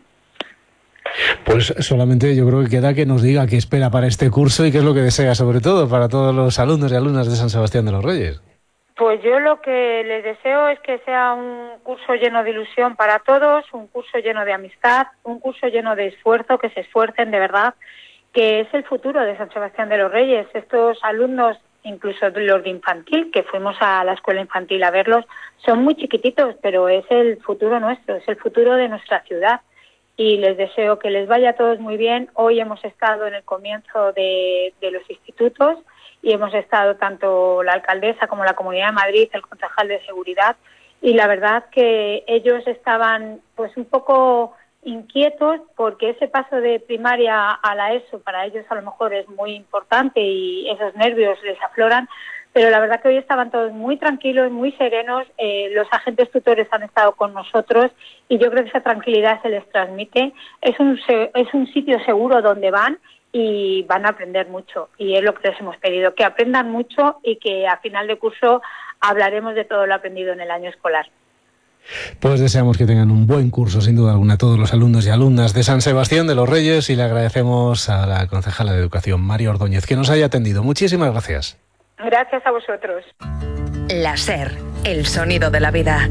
Pues solamente yo creo que queda que nos diga qué espera para este curso y qué es lo que desea, sobre todo para todos los alumnos y alumnas de San Sebastián de los Reyes. Pues yo lo que les deseo es que sea un curso lleno de ilusión para todos, un curso lleno de amistad, un curso lleno de esfuerzo, que se esfuercen de verdad, que es el futuro de San Sebastián de los Reyes. Estos alumnos, incluso los de infantil, que fuimos a la escuela infantil a verlos, son muy chiquititos, pero es el futuro nuestro, es el futuro de nuestra ciudad. Y les deseo que les vaya a todos muy bien. Hoy hemos estado en el comienzo de, de los institutos y hemos estado tanto la alcaldesa como la Comunidad de Madrid, el concejal de seguridad, y la verdad que ellos estaban pues un poco inquietos porque ese paso de primaria a la ESO para ellos a lo mejor es muy importante y esos nervios les afloran, pero la verdad que hoy estaban todos muy tranquilos, muy serenos, eh, los agentes tutores han estado con nosotros y yo creo que esa tranquilidad se les transmite. Es un, es un sitio seguro donde van y van a aprender mucho, y es lo que les hemos pedido, que aprendan mucho y que a final de curso hablaremos de todo lo aprendido en el año escolar. Pues deseamos que tengan un buen curso, sin duda alguna, todos los alumnos y alumnas de San Sebastián de los Reyes, y le agradecemos a la concejala de Educación, María Ordóñez, que nos haya atendido. Muchísimas gracias. Gracias a vosotros. La SER, el sonido de la vida.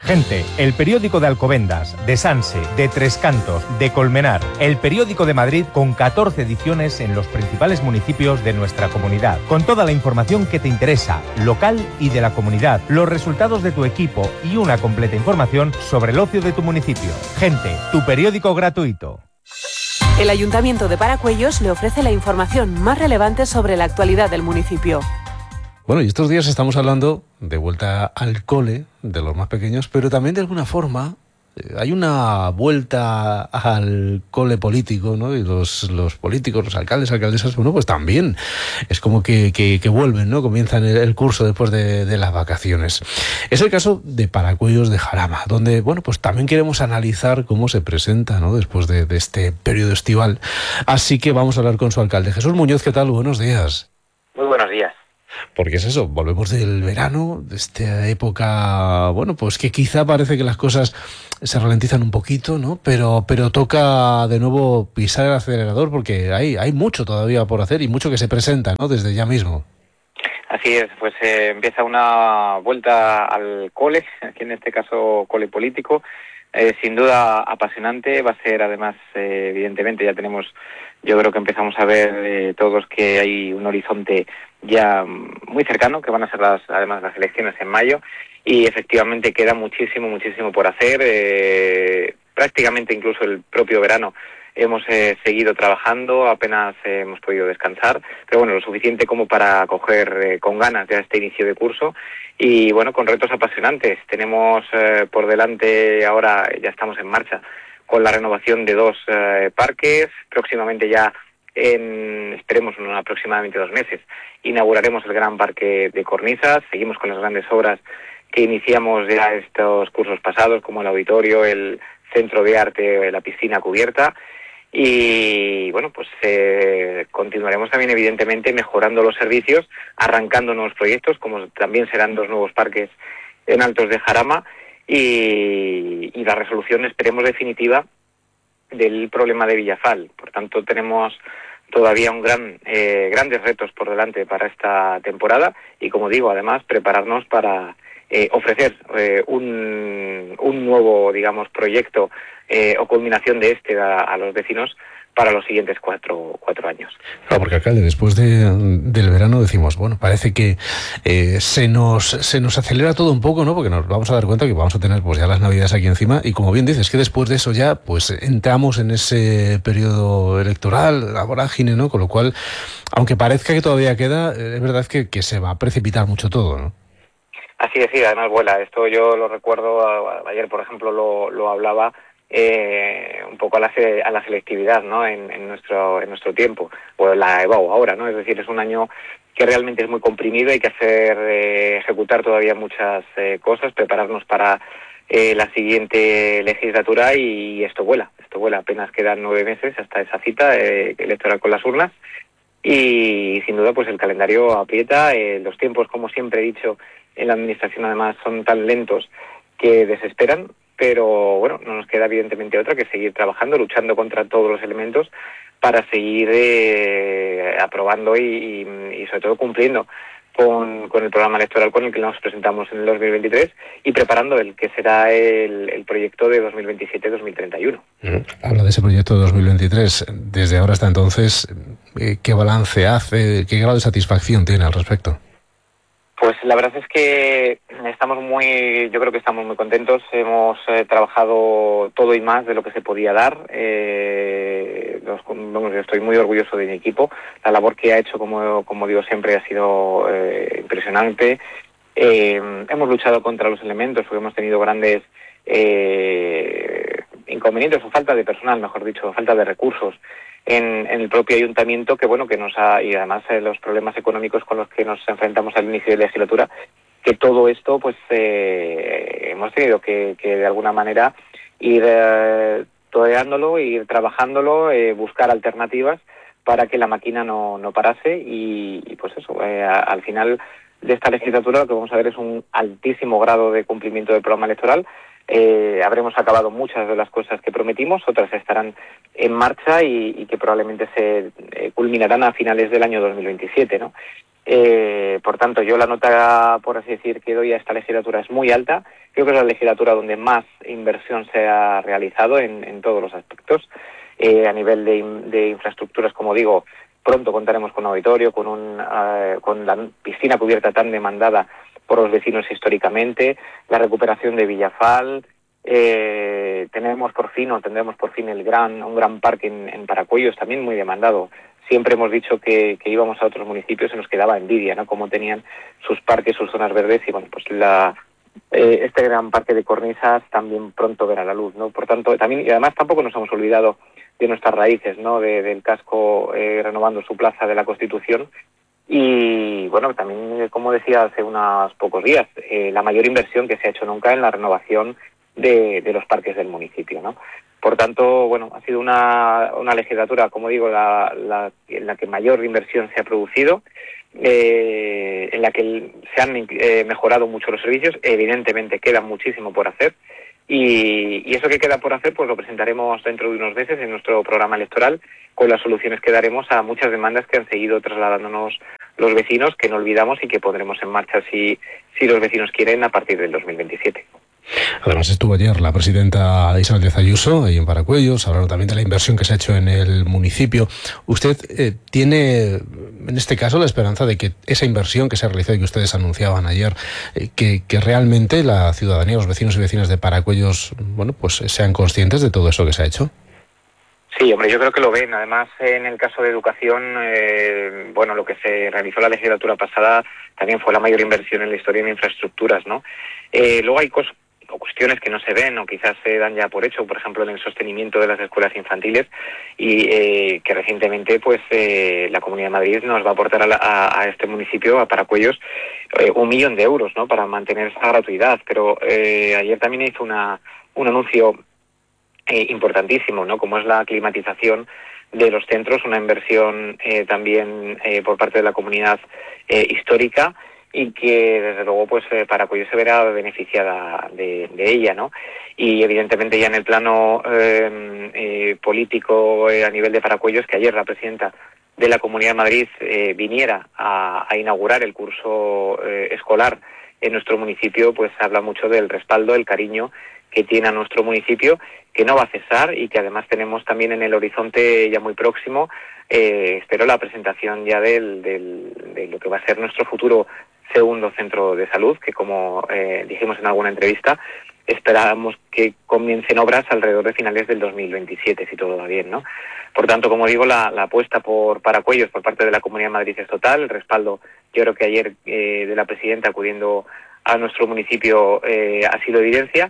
Gente, el periódico de Alcobendas, de Sanse, de Tres Cantos, de Colmenar, el periódico de Madrid con catorce ediciones en los principales municipios de nuestra comunidad, con toda la información que te interesa, local y de la comunidad, los resultados de tu equipo y una completa información sobre el ocio de tu municipio. Gente, tu periódico gratuito. El Ayuntamiento de Paracuellos le ofrece la información más relevante sobre la actualidad del municipio. Bueno, y estos días estamos hablando de vuelta al cole de los más pequeños, pero también de alguna forma eh, hay una vuelta al cole político, ¿no? Y los, los políticos, los alcaldes, alcaldesas, bueno, pues también es como que, que, que vuelven, ¿no? Comienzan el, el curso después de, de las vacaciones. Es el caso de Paracuellos de Jarama, donde, bueno, pues también queremos analizar cómo se presenta, ¿no? Después de, de este periodo estival. Así que vamos a hablar con su alcalde. Jesús Muñoz, ¿qué tal? Buenos días. Muy buenos días. Porque es eso, volvemos del verano, de esta época, bueno, pues que quizá parece que las cosas se ralentizan un poquito, ¿no? Pero, pero toca de nuevo pisar el acelerador porque hay, hay mucho todavía por hacer y mucho que se presenta, ¿no? Desde ya mismo. Así es, pues eh, empieza una vuelta al cole, aquí en este caso cole político, eh, sin duda apasionante, va a ser además, eh, evidentemente ya tenemos, yo creo que empezamos a ver eh, todos que hay un horizonte ya muy cercano, que van a ser las, además las elecciones en mayo, y efectivamente queda muchísimo, muchísimo por hacer, eh, prácticamente incluso el propio verano hemos eh, seguido trabajando, apenas eh, hemos podido descansar, pero bueno, lo suficiente como para coger eh, con ganas ya este inicio de curso y bueno, con retos apasionantes. Tenemos eh, por delante, ahora ya estamos en marcha, con la renovación de dos eh, parques, próximamente ya en, esperemos en aproximadamente dos meses, inauguraremos el gran parque de Cornizas, seguimos con las grandes obras que iniciamos ya estos cursos pasados, como el auditorio, el centro de arte, la piscina cubierta, y bueno, pues eh, continuaremos también evidentemente mejorando los servicios, arrancando nuevos proyectos, como también serán dos nuevos parques en Altos de Jarama, y, y la resolución, esperemos, definitiva del problema de Villafal. Por tanto, tenemos todavía un gran eh, grandes retos por delante para esta temporada y, como digo, además prepararnos para eh, ofrecer eh, un, un nuevo, digamos, proyecto eh, o culminación de este a, a los vecinos para los siguientes cuatro, cuatro años. Claro, porque, alcalde, después de, del verano decimos, bueno, parece que eh, se nos se nos acelera todo un poco, ¿no? Porque nos vamos a dar cuenta que vamos a tener pues ya las Navidades aquí encima y, como bien dices, que después de eso ya pues entramos en ese periodo electoral, la vorágine, ¿no? Con lo cual, aunque parezca que todavía queda, es verdad que, que se va a precipitar mucho todo, ¿no? Así es, sí, además vuela. Esto yo lo recuerdo, ayer, por ejemplo, lo, lo hablaba, Eh, un poco a la, a la selectividad, ¿no? En, en nuestro en nuestro tiempo, o la E B A U ahora, ¿no? Es decir, es un año que realmente es muy comprimido, hay que hacer eh, ejecutar todavía muchas eh, cosas, prepararnos para eh, la siguiente legislatura y esto vuela, esto vuela, apenas quedan nueve meses hasta esa cita eh, electoral con las urnas y sin duda pues el calendario aprieta, eh, los tiempos, como siempre he dicho, en la administración además son tan lentos que desesperan. Pero bueno, no nos queda evidentemente otra que seguir trabajando, luchando contra todos los elementos para seguir eh, aprobando y, y, y sobre todo cumpliendo con, con el programa electoral con el que nos presentamos en el dos mil veintitrés y preparando el que será el, el proyecto de dos mil veintisiete dos mil treinta y uno. Habla de ese proyecto de dos mil veintitrés. Desde ahora hasta entonces, ¿qué balance hace? ¿Qué grado de satisfacción tiene al respecto? Pues la verdad es que estamos muy, yo creo que estamos muy contentos. Hemos eh, trabajado todo y más de lo que se podía dar. Eh, los, vamos, yo estoy muy orgulloso de mi equipo. La labor que ha hecho, como, como digo siempre, ha sido eh, impresionante. Eh, hemos luchado contra los elementos porque hemos tenido grandes eh, inconvenientes o falta de personal, mejor dicho, falta de recursos en, en el propio ayuntamiento, que bueno, que nos ha, y además eh, los problemas económicos con los que nos enfrentamos al inicio de la legislatura, que todo esto pues eh, hemos tenido que, que de alguna manera ir eh, toreándolo, ir trabajándolo, eh, buscar alternativas para que la máquina no, no parase y, y pues eso, eh, a, al final de esta legislatura lo que vamos a ver es un altísimo grado de cumplimiento del programa electoral. Eh, habremos acabado muchas de las cosas que prometimos, otras estarán en marcha y, y que probablemente se eh, culminarán a finales del año dos mil veintisiete, ¿no? Eh, por tanto, yo la nota, por así decir, que doy a esta legislatura es muy alta. Creo que es la legislatura donde más inversión se ha realizado en, en todos los aspectos. Eh, a nivel de, de infraestructuras, como digo, pronto contaremos con un auditorio, con, un, uh, con la piscina cubierta tan demandada por los vecinos históricamente, la recuperación de Villafal. Eh, tenemos por fin, o tendremos por fin el gran, un gran parque en, en Paracuellos, también muy demandado. Siempre hemos dicho que, que íbamos a otros municipios y nos quedaba envidia, ¿no? Cómo tenían sus parques, sus zonas verdes, y bueno, pues la eh, este gran parque de cornisas también pronto verá la luz, ¿no? Por tanto, también, y además tampoco nos hemos olvidado de nuestras raíces, ¿no? De, del casco, eh, renovando su plaza de la Constitución. Y bueno, también, como decía hace unos pocos días, eh, la mayor inversión que se ha hecho nunca en la renovación de, de los parques del municipio, ¿no? Por tanto, bueno, ha sido una, una legislatura, como digo, la, la, en la que mayor inversión se ha producido, eh, en la que se han eh, mejorado mucho los servicios. Evidentemente queda muchísimo por hacer, y, y eso que queda por hacer pues lo presentaremos dentro de unos meses en nuestro programa electoral, con las soluciones que daremos a muchas demandas que han seguido trasladándonos los vecinos, que no olvidamos y que pondremos en marcha si, si los vecinos quieren a partir del dos mil veintisiete. Además estuvo ayer la presidenta Isabel Díaz Ayuso ahí en Paracuellos, hablaron también de la inversión que se ha hecho en el municipio. ¿Usted eh, tiene, en este caso, la esperanza de que esa inversión que se ha realizado y que ustedes anunciaban ayer, eh, que, que realmente la ciudadanía, los vecinos y vecinas de Paracuellos, bueno, pues sean conscientes de todo eso que se ha hecho? Sí, hombre, yo creo que lo ven. Además, en el caso de educación, eh, bueno, lo que se realizó la legislatura pasada también fue la mayor inversión en la historia en infraestructuras, ¿no? Eh, luego hay cosas o cuestiones que no se ven o quizás se dan ya por hecho, por ejemplo en el sostenimiento de las escuelas infantiles, y eh, que recientemente pues eh, la Comunidad de Madrid nos va a aportar a, la, a, a este municipio, a Paracuellos, eh, un millón de euros, ¿no? Para mantener esa gratuidad. Pero eh, ayer también hizo una, un anuncio eh, importantísimo, ¿no? Como es la climatización de los centros, una inversión eh, también eh, por parte de la comunidad eh, histórica, y que desde luego pues eh, Paracuellos se verá beneficiada de, de ella, ¿no? Y evidentemente ya en el plano eh, eh, político eh, a nivel de Paracuellos, que ayer la presidenta de la Comunidad de Madrid eh, viniera a, a inaugurar el curso eh, escolar en nuestro municipio, pues habla mucho del respaldo, el cariño que tiene a nuestro municipio, que no va a cesar, y que además tenemos también en el horizonte ya muy próximo, eh, espero la presentación ya del, del, de lo que va a ser nuestro futuro segundo centro de salud, que como eh, dijimos en alguna entrevista, esperamos que comiencen obras alrededor de finales del dos mil veintisiete, si todo va bien, ¿no? Por tanto, como digo, la, la apuesta por Paracuellos por parte de la Comunidad de Madrid es total. El respaldo, yo creo que ayer eh, de la presidenta acudiendo a nuestro municipio eh, así lo evidencia,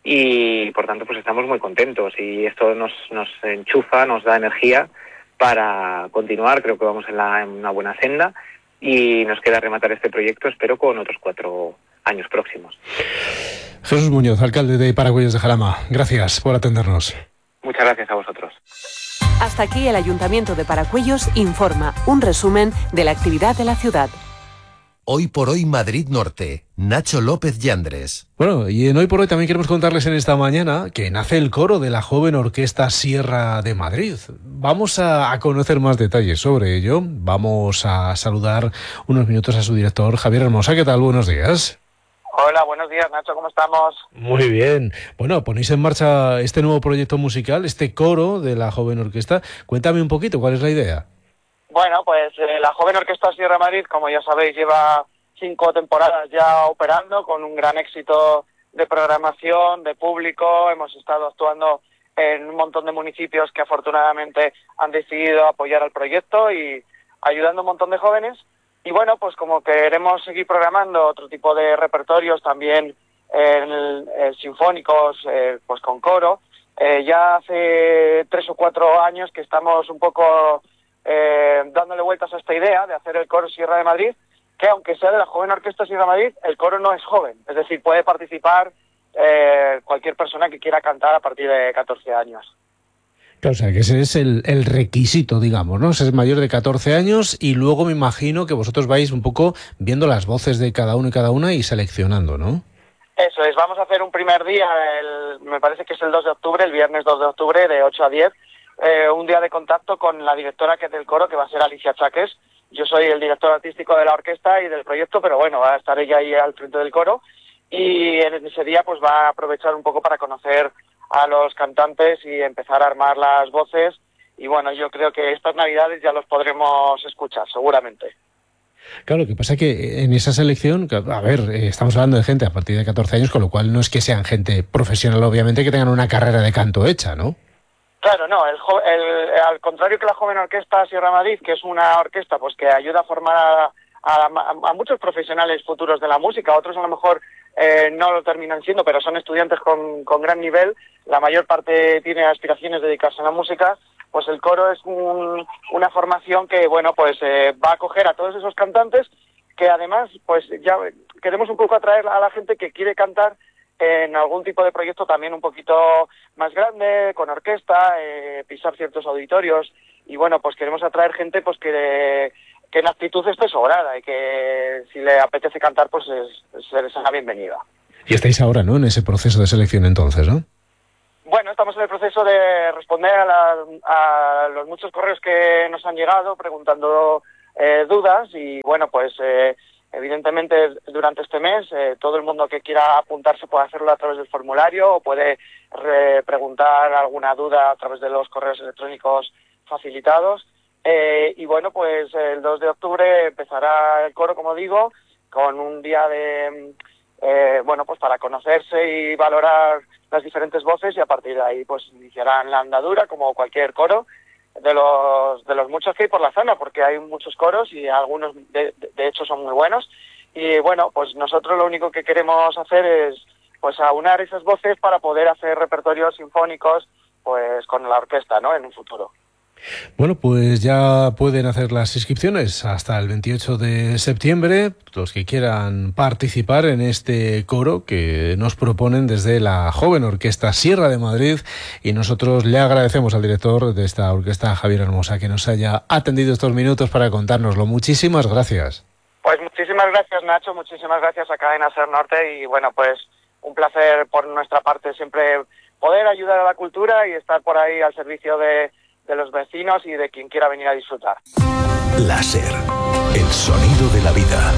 y por tanto pues estamos muy contentos, y esto nos, nos enchufa, nos da energía para continuar. Creo que vamos en, la, en una buena senda, y nos queda rematar este proyecto, espero, con otros cuatro años próximos. Jesús Muñoz, alcalde de Paracuellos de Jarama, gracias por atendernos. Muchas gracias a vosotros. Hasta aquí el Ayuntamiento de Paracuellos informa, un resumen de la actividad de la ciudad. Hoy por hoy Madrid Norte, Nacho López Yandres. Bueno, y en Hoy por Hoy también queremos contarles en esta mañana que nace el coro de la joven Orquesta Sierra de Madrid. Vamos a, a conocer más detalles sobre ello. Vamos a saludar unos minutos a su director, Javier Hermosa. ¿Qué tal? Buenos días. Hola, buenos días, Nacho, ¿cómo estamos? Muy bien. Bueno, ponéis en marcha este nuevo proyecto musical, este coro de la joven orquesta. Cuéntame un poquito, ¿cuál es la idea? Bueno, pues eh, la joven Orquesta Sierra de Madrid, como ya sabéis, lleva cinco temporadas ya operando con un gran éxito de programación, de público. Hemos estado actuando en un montón de municipios que afortunadamente han decidido apoyar al proyecto y ayudando a un montón de jóvenes. Y bueno, pues como queremos seguir programando otro tipo de repertorios también eh, eh, sinfónicos, eh, pues con coro, eh, ya hace tres o cuatro años que estamos un poco eh, dándole vueltas a esta idea de hacer el coro Sierra de Madrid, que aunque sea de la joven Orquesta Sierra de Madrid, el coro no es joven, es decir, puede participar eh, cualquier persona que quiera cantar a partir de catorce años. Claro, o sea, que ese es el, el requisito, digamos, ¿no? Es mayor de catorce años, y luego me imagino que vosotros vais un poco viendo las voces de cada uno y cada una y seleccionando, ¿no? Eso es, vamos a hacer un primer día, el, me parece que es el dos de octubre, el viernes dos de octubre, de ocho a diez, eh, un día de contacto con la directora que es del coro, que va a ser Alicia Chaques. Yo soy el director artístico de la orquesta y del proyecto, pero bueno, va a estar ella ahí al frente del coro, y en ese día pues va a aprovechar un poco para conocer a los cantantes y empezar a armar las voces, y bueno, yo creo que estas navidades ya los podremos escuchar, seguramente. Claro, lo que pasa es que en esa selección, a ver, estamos hablando de gente a partir de catorce años, con lo cual no es que sean gente profesional, obviamente, que tengan una carrera de canto hecha, ¿no? Claro, no, el, el, al contrario que la Joven Orquesta Sierra Madrid, que es una orquesta pues que ayuda a formar a, a, a muchos profesionales futuros de la música, otros a lo mejor eh, no lo terminan siendo, pero son estudiantes con, con gran nivel, la mayor parte tiene aspiraciones de dedicarse a la música. Pues el coro es un, una formación que, bueno, pues eh, va a acoger a todos esos cantantes, que además, pues ya queremos un poco atraer a la gente que quiere cantar en algún tipo de proyecto también un poquito más grande, con orquesta, eh, pisar ciertos auditorios, y bueno, pues queremos atraer gente pues que, que en actitud esté sobrada, y que si le apetece cantar, pues es, se les haga bienvenida. Y estáis ahora, ¿no?, en ese proceso de selección entonces, ¿no? Bueno, estamos en el proceso de responder a, la, a los muchos correos que nos han llegado preguntando eh, dudas, y bueno, pues eh, evidentemente durante este mes eh, todo el mundo que quiera apuntarse puede hacerlo a través del formulario, o puede re- preguntar alguna duda a través de los correos electrónicos facilitados. Eh, y bueno, pues el dos de octubre empezará el coro, como digo, con un día de... Eh, bueno, pues para conocerse y valorar las diferentes voces, y a partir de ahí pues iniciarán la andadura como cualquier coro de los de los muchos que hay por la zona, porque hay muchos coros y algunos de, de hecho son muy buenos, y bueno, pues nosotros lo único que queremos hacer es pues aunar esas voces para poder hacer repertorios sinfónicos pues con la orquesta, ¿no?, en un futuro. Bueno, pues ya pueden hacer las inscripciones hasta el veintiocho de septiembre, los que quieran participar en este coro que nos proponen desde la Joven Orquesta Sierra de Madrid, y nosotros le agradecemos al director de esta orquesta, Javier Hermosa, que nos haya atendido estos minutos para contárnoslo. Muchísimas gracias. Pues muchísimas gracias, Nacho, muchísimas gracias a Cadena Ser Norte, y bueno, pues un placer por nuestra parte siempre poder ayudar a la cultura y estar por ahí al servicio de de los vecinos y de quien quiera venir a disfrutar. Láser, el sonido de la vida.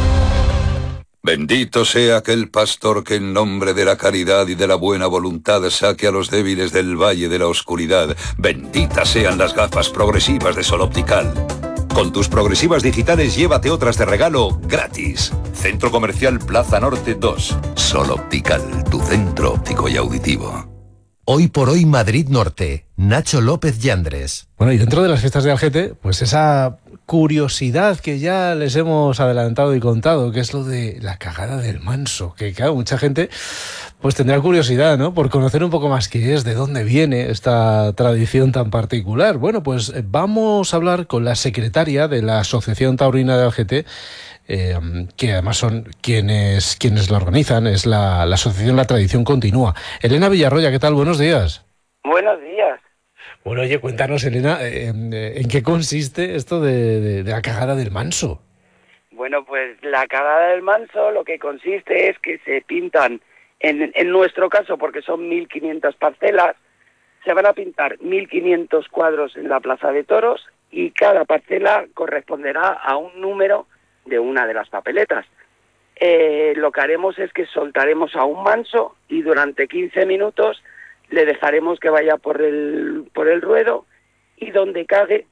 Bendito sea aquel pastor que en nombre de la caridad y de la buena voluntad saque a los débiles del valle de la oscuridad. Benditas sean las gafas progresivas de Sol Optical. Con tus progresivas digitales llévate otras de regalo gratis. Centro Comercial Plaza Norte dos. Sol Optical, tu centro óptico y auditivo. Hoy por hoy Madrid Norte, Nacho López Yandres. Bueno, y dentro de las fiestas de Algete, pues esa curiosidad que ya les hemos adelantado y contado, que es lo de la cagada del Manso, que claro, mucha gente pues tendrá curiosidad, ¿no?, por conocer un poco más qué es, de dónde viene esta tradición tan particular. Bueno, pues vamos a hablar con la secretaria de la Asociación Taurina de Algete, Eh, que además son quienes quienes la organizan, es la, la asociación La Tradición Continúa. Elena Villarroya, ¿qué tal? Buenos días. Buenos días. Bueno, oye, cuéntanos, Elena, eh, eh, ¿en qué consiste esto de, de, de la cagada del Manso? Bueno, pues la cagada del Manso lo que consiste es que se pintan, en, en nuestro caso, porque son mil quinientas parcelas, se van a pintar mil quinientos cuadros en la Plaza de Toros, y cada parcela corresponderá a un número de una de las papeletas. Eh, lo que haremos es que soltaremos a un manso y durante quince minutos le dejaremos que vaya por el por el ruedo, y donde cague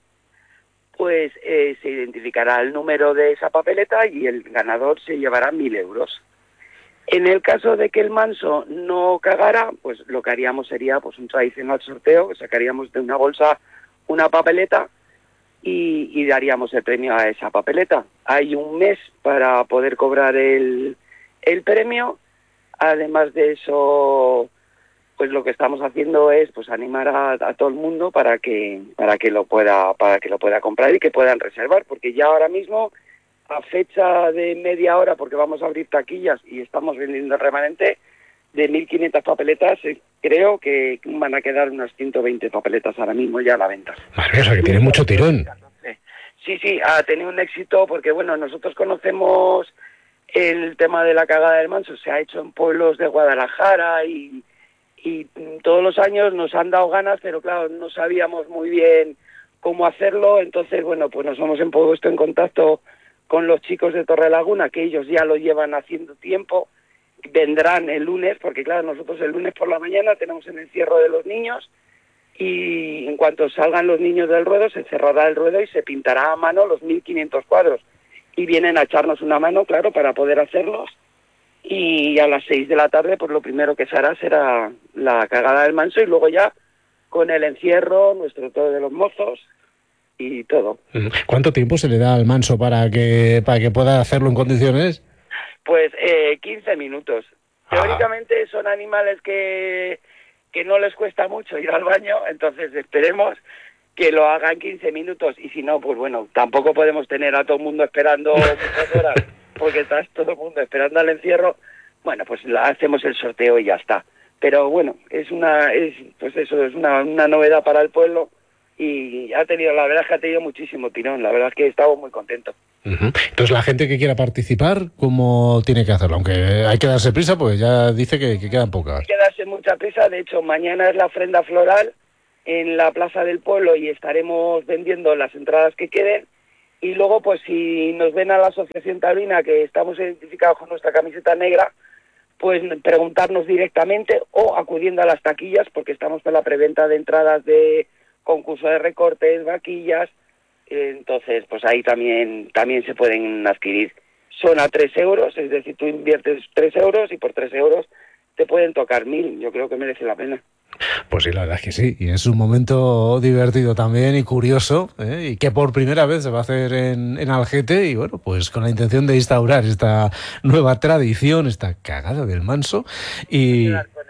pues eh, se identificará el número de esa papeleta y el ganador se llevará mil euros. En el caso de que el manso no cagara, pues lo que haríamos sería pues un tradicional sorteo, que sacaríamos de una bolsa una papeleta Y, y daríamos el premio a esa papeleta. Hay un mes para poder cobrar el, el premio. Además de eso, pues lo que estamos haciendo es pues animar a, a todo el mundo para que para que lo pueda para que lo pueda comprar y que puedan reservar, porque ya ahora mismo, a fecha de media hora, porque vamos a abrir taquillas y estamos vendiendo el remanente de mil quinientas papeletas, creo que van a quedar unas ciento veinte papeletas ahora mismo ya a la venta. Madre mía, que tiene mucho tirón. Sí, sí, ha tenido un éxito porque, bueno, nosotros conocemos el tema de la cagada del Manso, se ha hecho en pueblos de Guadalajara y, y todos los años nos han dado ganas, pero claro, no sabíamos muy bien cómo hacerlo, entonces bueno, pues nos hemos puesto en contacto con los chicos de Torrelaguna, que ellos ya lo llevan haciendo tiempo, vendrán el lunes, porque claro, nosotros el lunes por la mañana tenemos el encierro de los niños, y en cuanto salgan los niños del ruedo, se cerrará el ruedo y se pintará a mano los mil quinientos cuadros, y vienen a echarnos una mano, claro, para poder hacerlos, y a las seis de la tarde, pues lo primero que se hará será la cagada del Manso, y luego ya con el encierro, nuestro todo de los mozos y todo. ¿Cuánto tiempo se le da al Manso para que para que pueda hacerlo en condiciones? Pues eh, quince minutos. Teóricamente son animales que, que no les cuesta mucho ir al baño, entonces esperemos que lo hagan quince minutos, y si no, pues bueno, tampoco podemos tener a todo el mundo esperando muchas horas, porque está todo el mundo esperando al encierro. Bueno, pues la, hacemos el sorteo y ya está. Pero bueno, es una, es, pues eso, es una, una novedad para el pueblo, y ha tenido, la verdad es que ha tenido muchísimo tirón, la verdad es que estamos muy contentos. Uh-huh. Entonces la gente que quiera participar, ¿cómo tiene que hacerlo? Aunque hay que darse prisa, pues ya dice que, que quedan pocas. Hay que darse mucha prisa, de hecho mañana es la ofrenda floral en la Plaza del Pueblo y estaremos vendiendo las entradas que queden, y luego pues si nos ven a la Asociación Taurina, que estamos identificados con nuestra camiseta negra, pues preguntarnos directamente o acudiendo a las taquillas, porque estamos con la preventa de entradas de concurso de recortes, vaquillas, entonces pues ahí también también se pueden adquirir. Son a tres euros, es decir, tú inviertes tres euros y por tres euros te pueden tocar mil, yo creo que merece la pena. Pues sí, la verdad es que sí, y es un momento divertido también y curioso, ¿eh? Y que por primera vez se va a hacer en, en Algete, y bueno, pues con la intención de instaurar esta nueva tradición, esta cagada del Manso, y...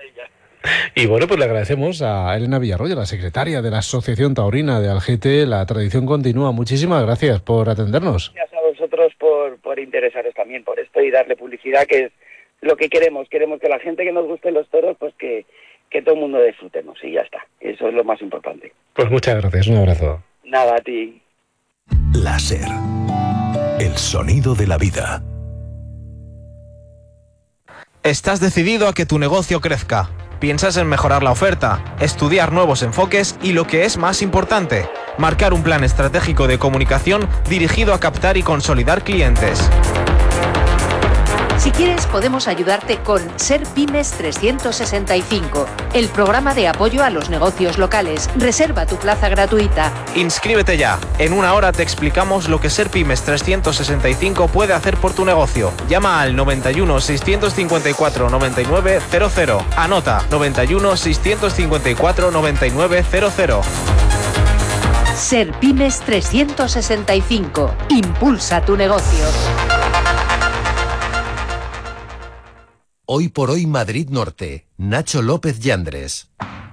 Y bueno, pues le agradecemos a Elena Villarroya, la secretaria de la Asociación Taurina de Algete. La tradición continúa. Muchísimas gracias por atendernos. Gracias a vosotros por, por interesaros también por esto y darle publicidad, que es lo que queremos. Queremos que la gente que nos guste los toros, pues que, que todo el mundo disfrutemos, y ya está. Eso es lo más importante. Pues muchas gracias, un abrazo. Nada, a ti. Láser. El sonido de la vida. ¿Estás decidido a que tu negocio crezca? ¿Piensas en mejorar la oferta, estudiar nuevos enfoques y, lo que es más importante, marcar un plan estratégico de comunicación dirigido a captar y consolidar clientes? Si quieres, podemos ayudarte con Ser Pymes trescientos sesenta y cinco, el programa de apoyo a los negocios locales. Reserva tu plaza gratuita. Inscríbete ya. En una hora te explicamos lo que Ser Pymes trescientos sesenta y cinco puede hacer por tu negocio. Llama al noventa y uno, seiscientos cincuenta y cuatro, noventa y nueve cero cero. Anota noventa y uno, seiscientos cincuenta y cuatro, noventa y nueve cero cero. Ser Pymes trescientos sesenta y cinco. Impulsa tu negocio. Hoy por hoy Madrid Norte. Nacho López Yandres.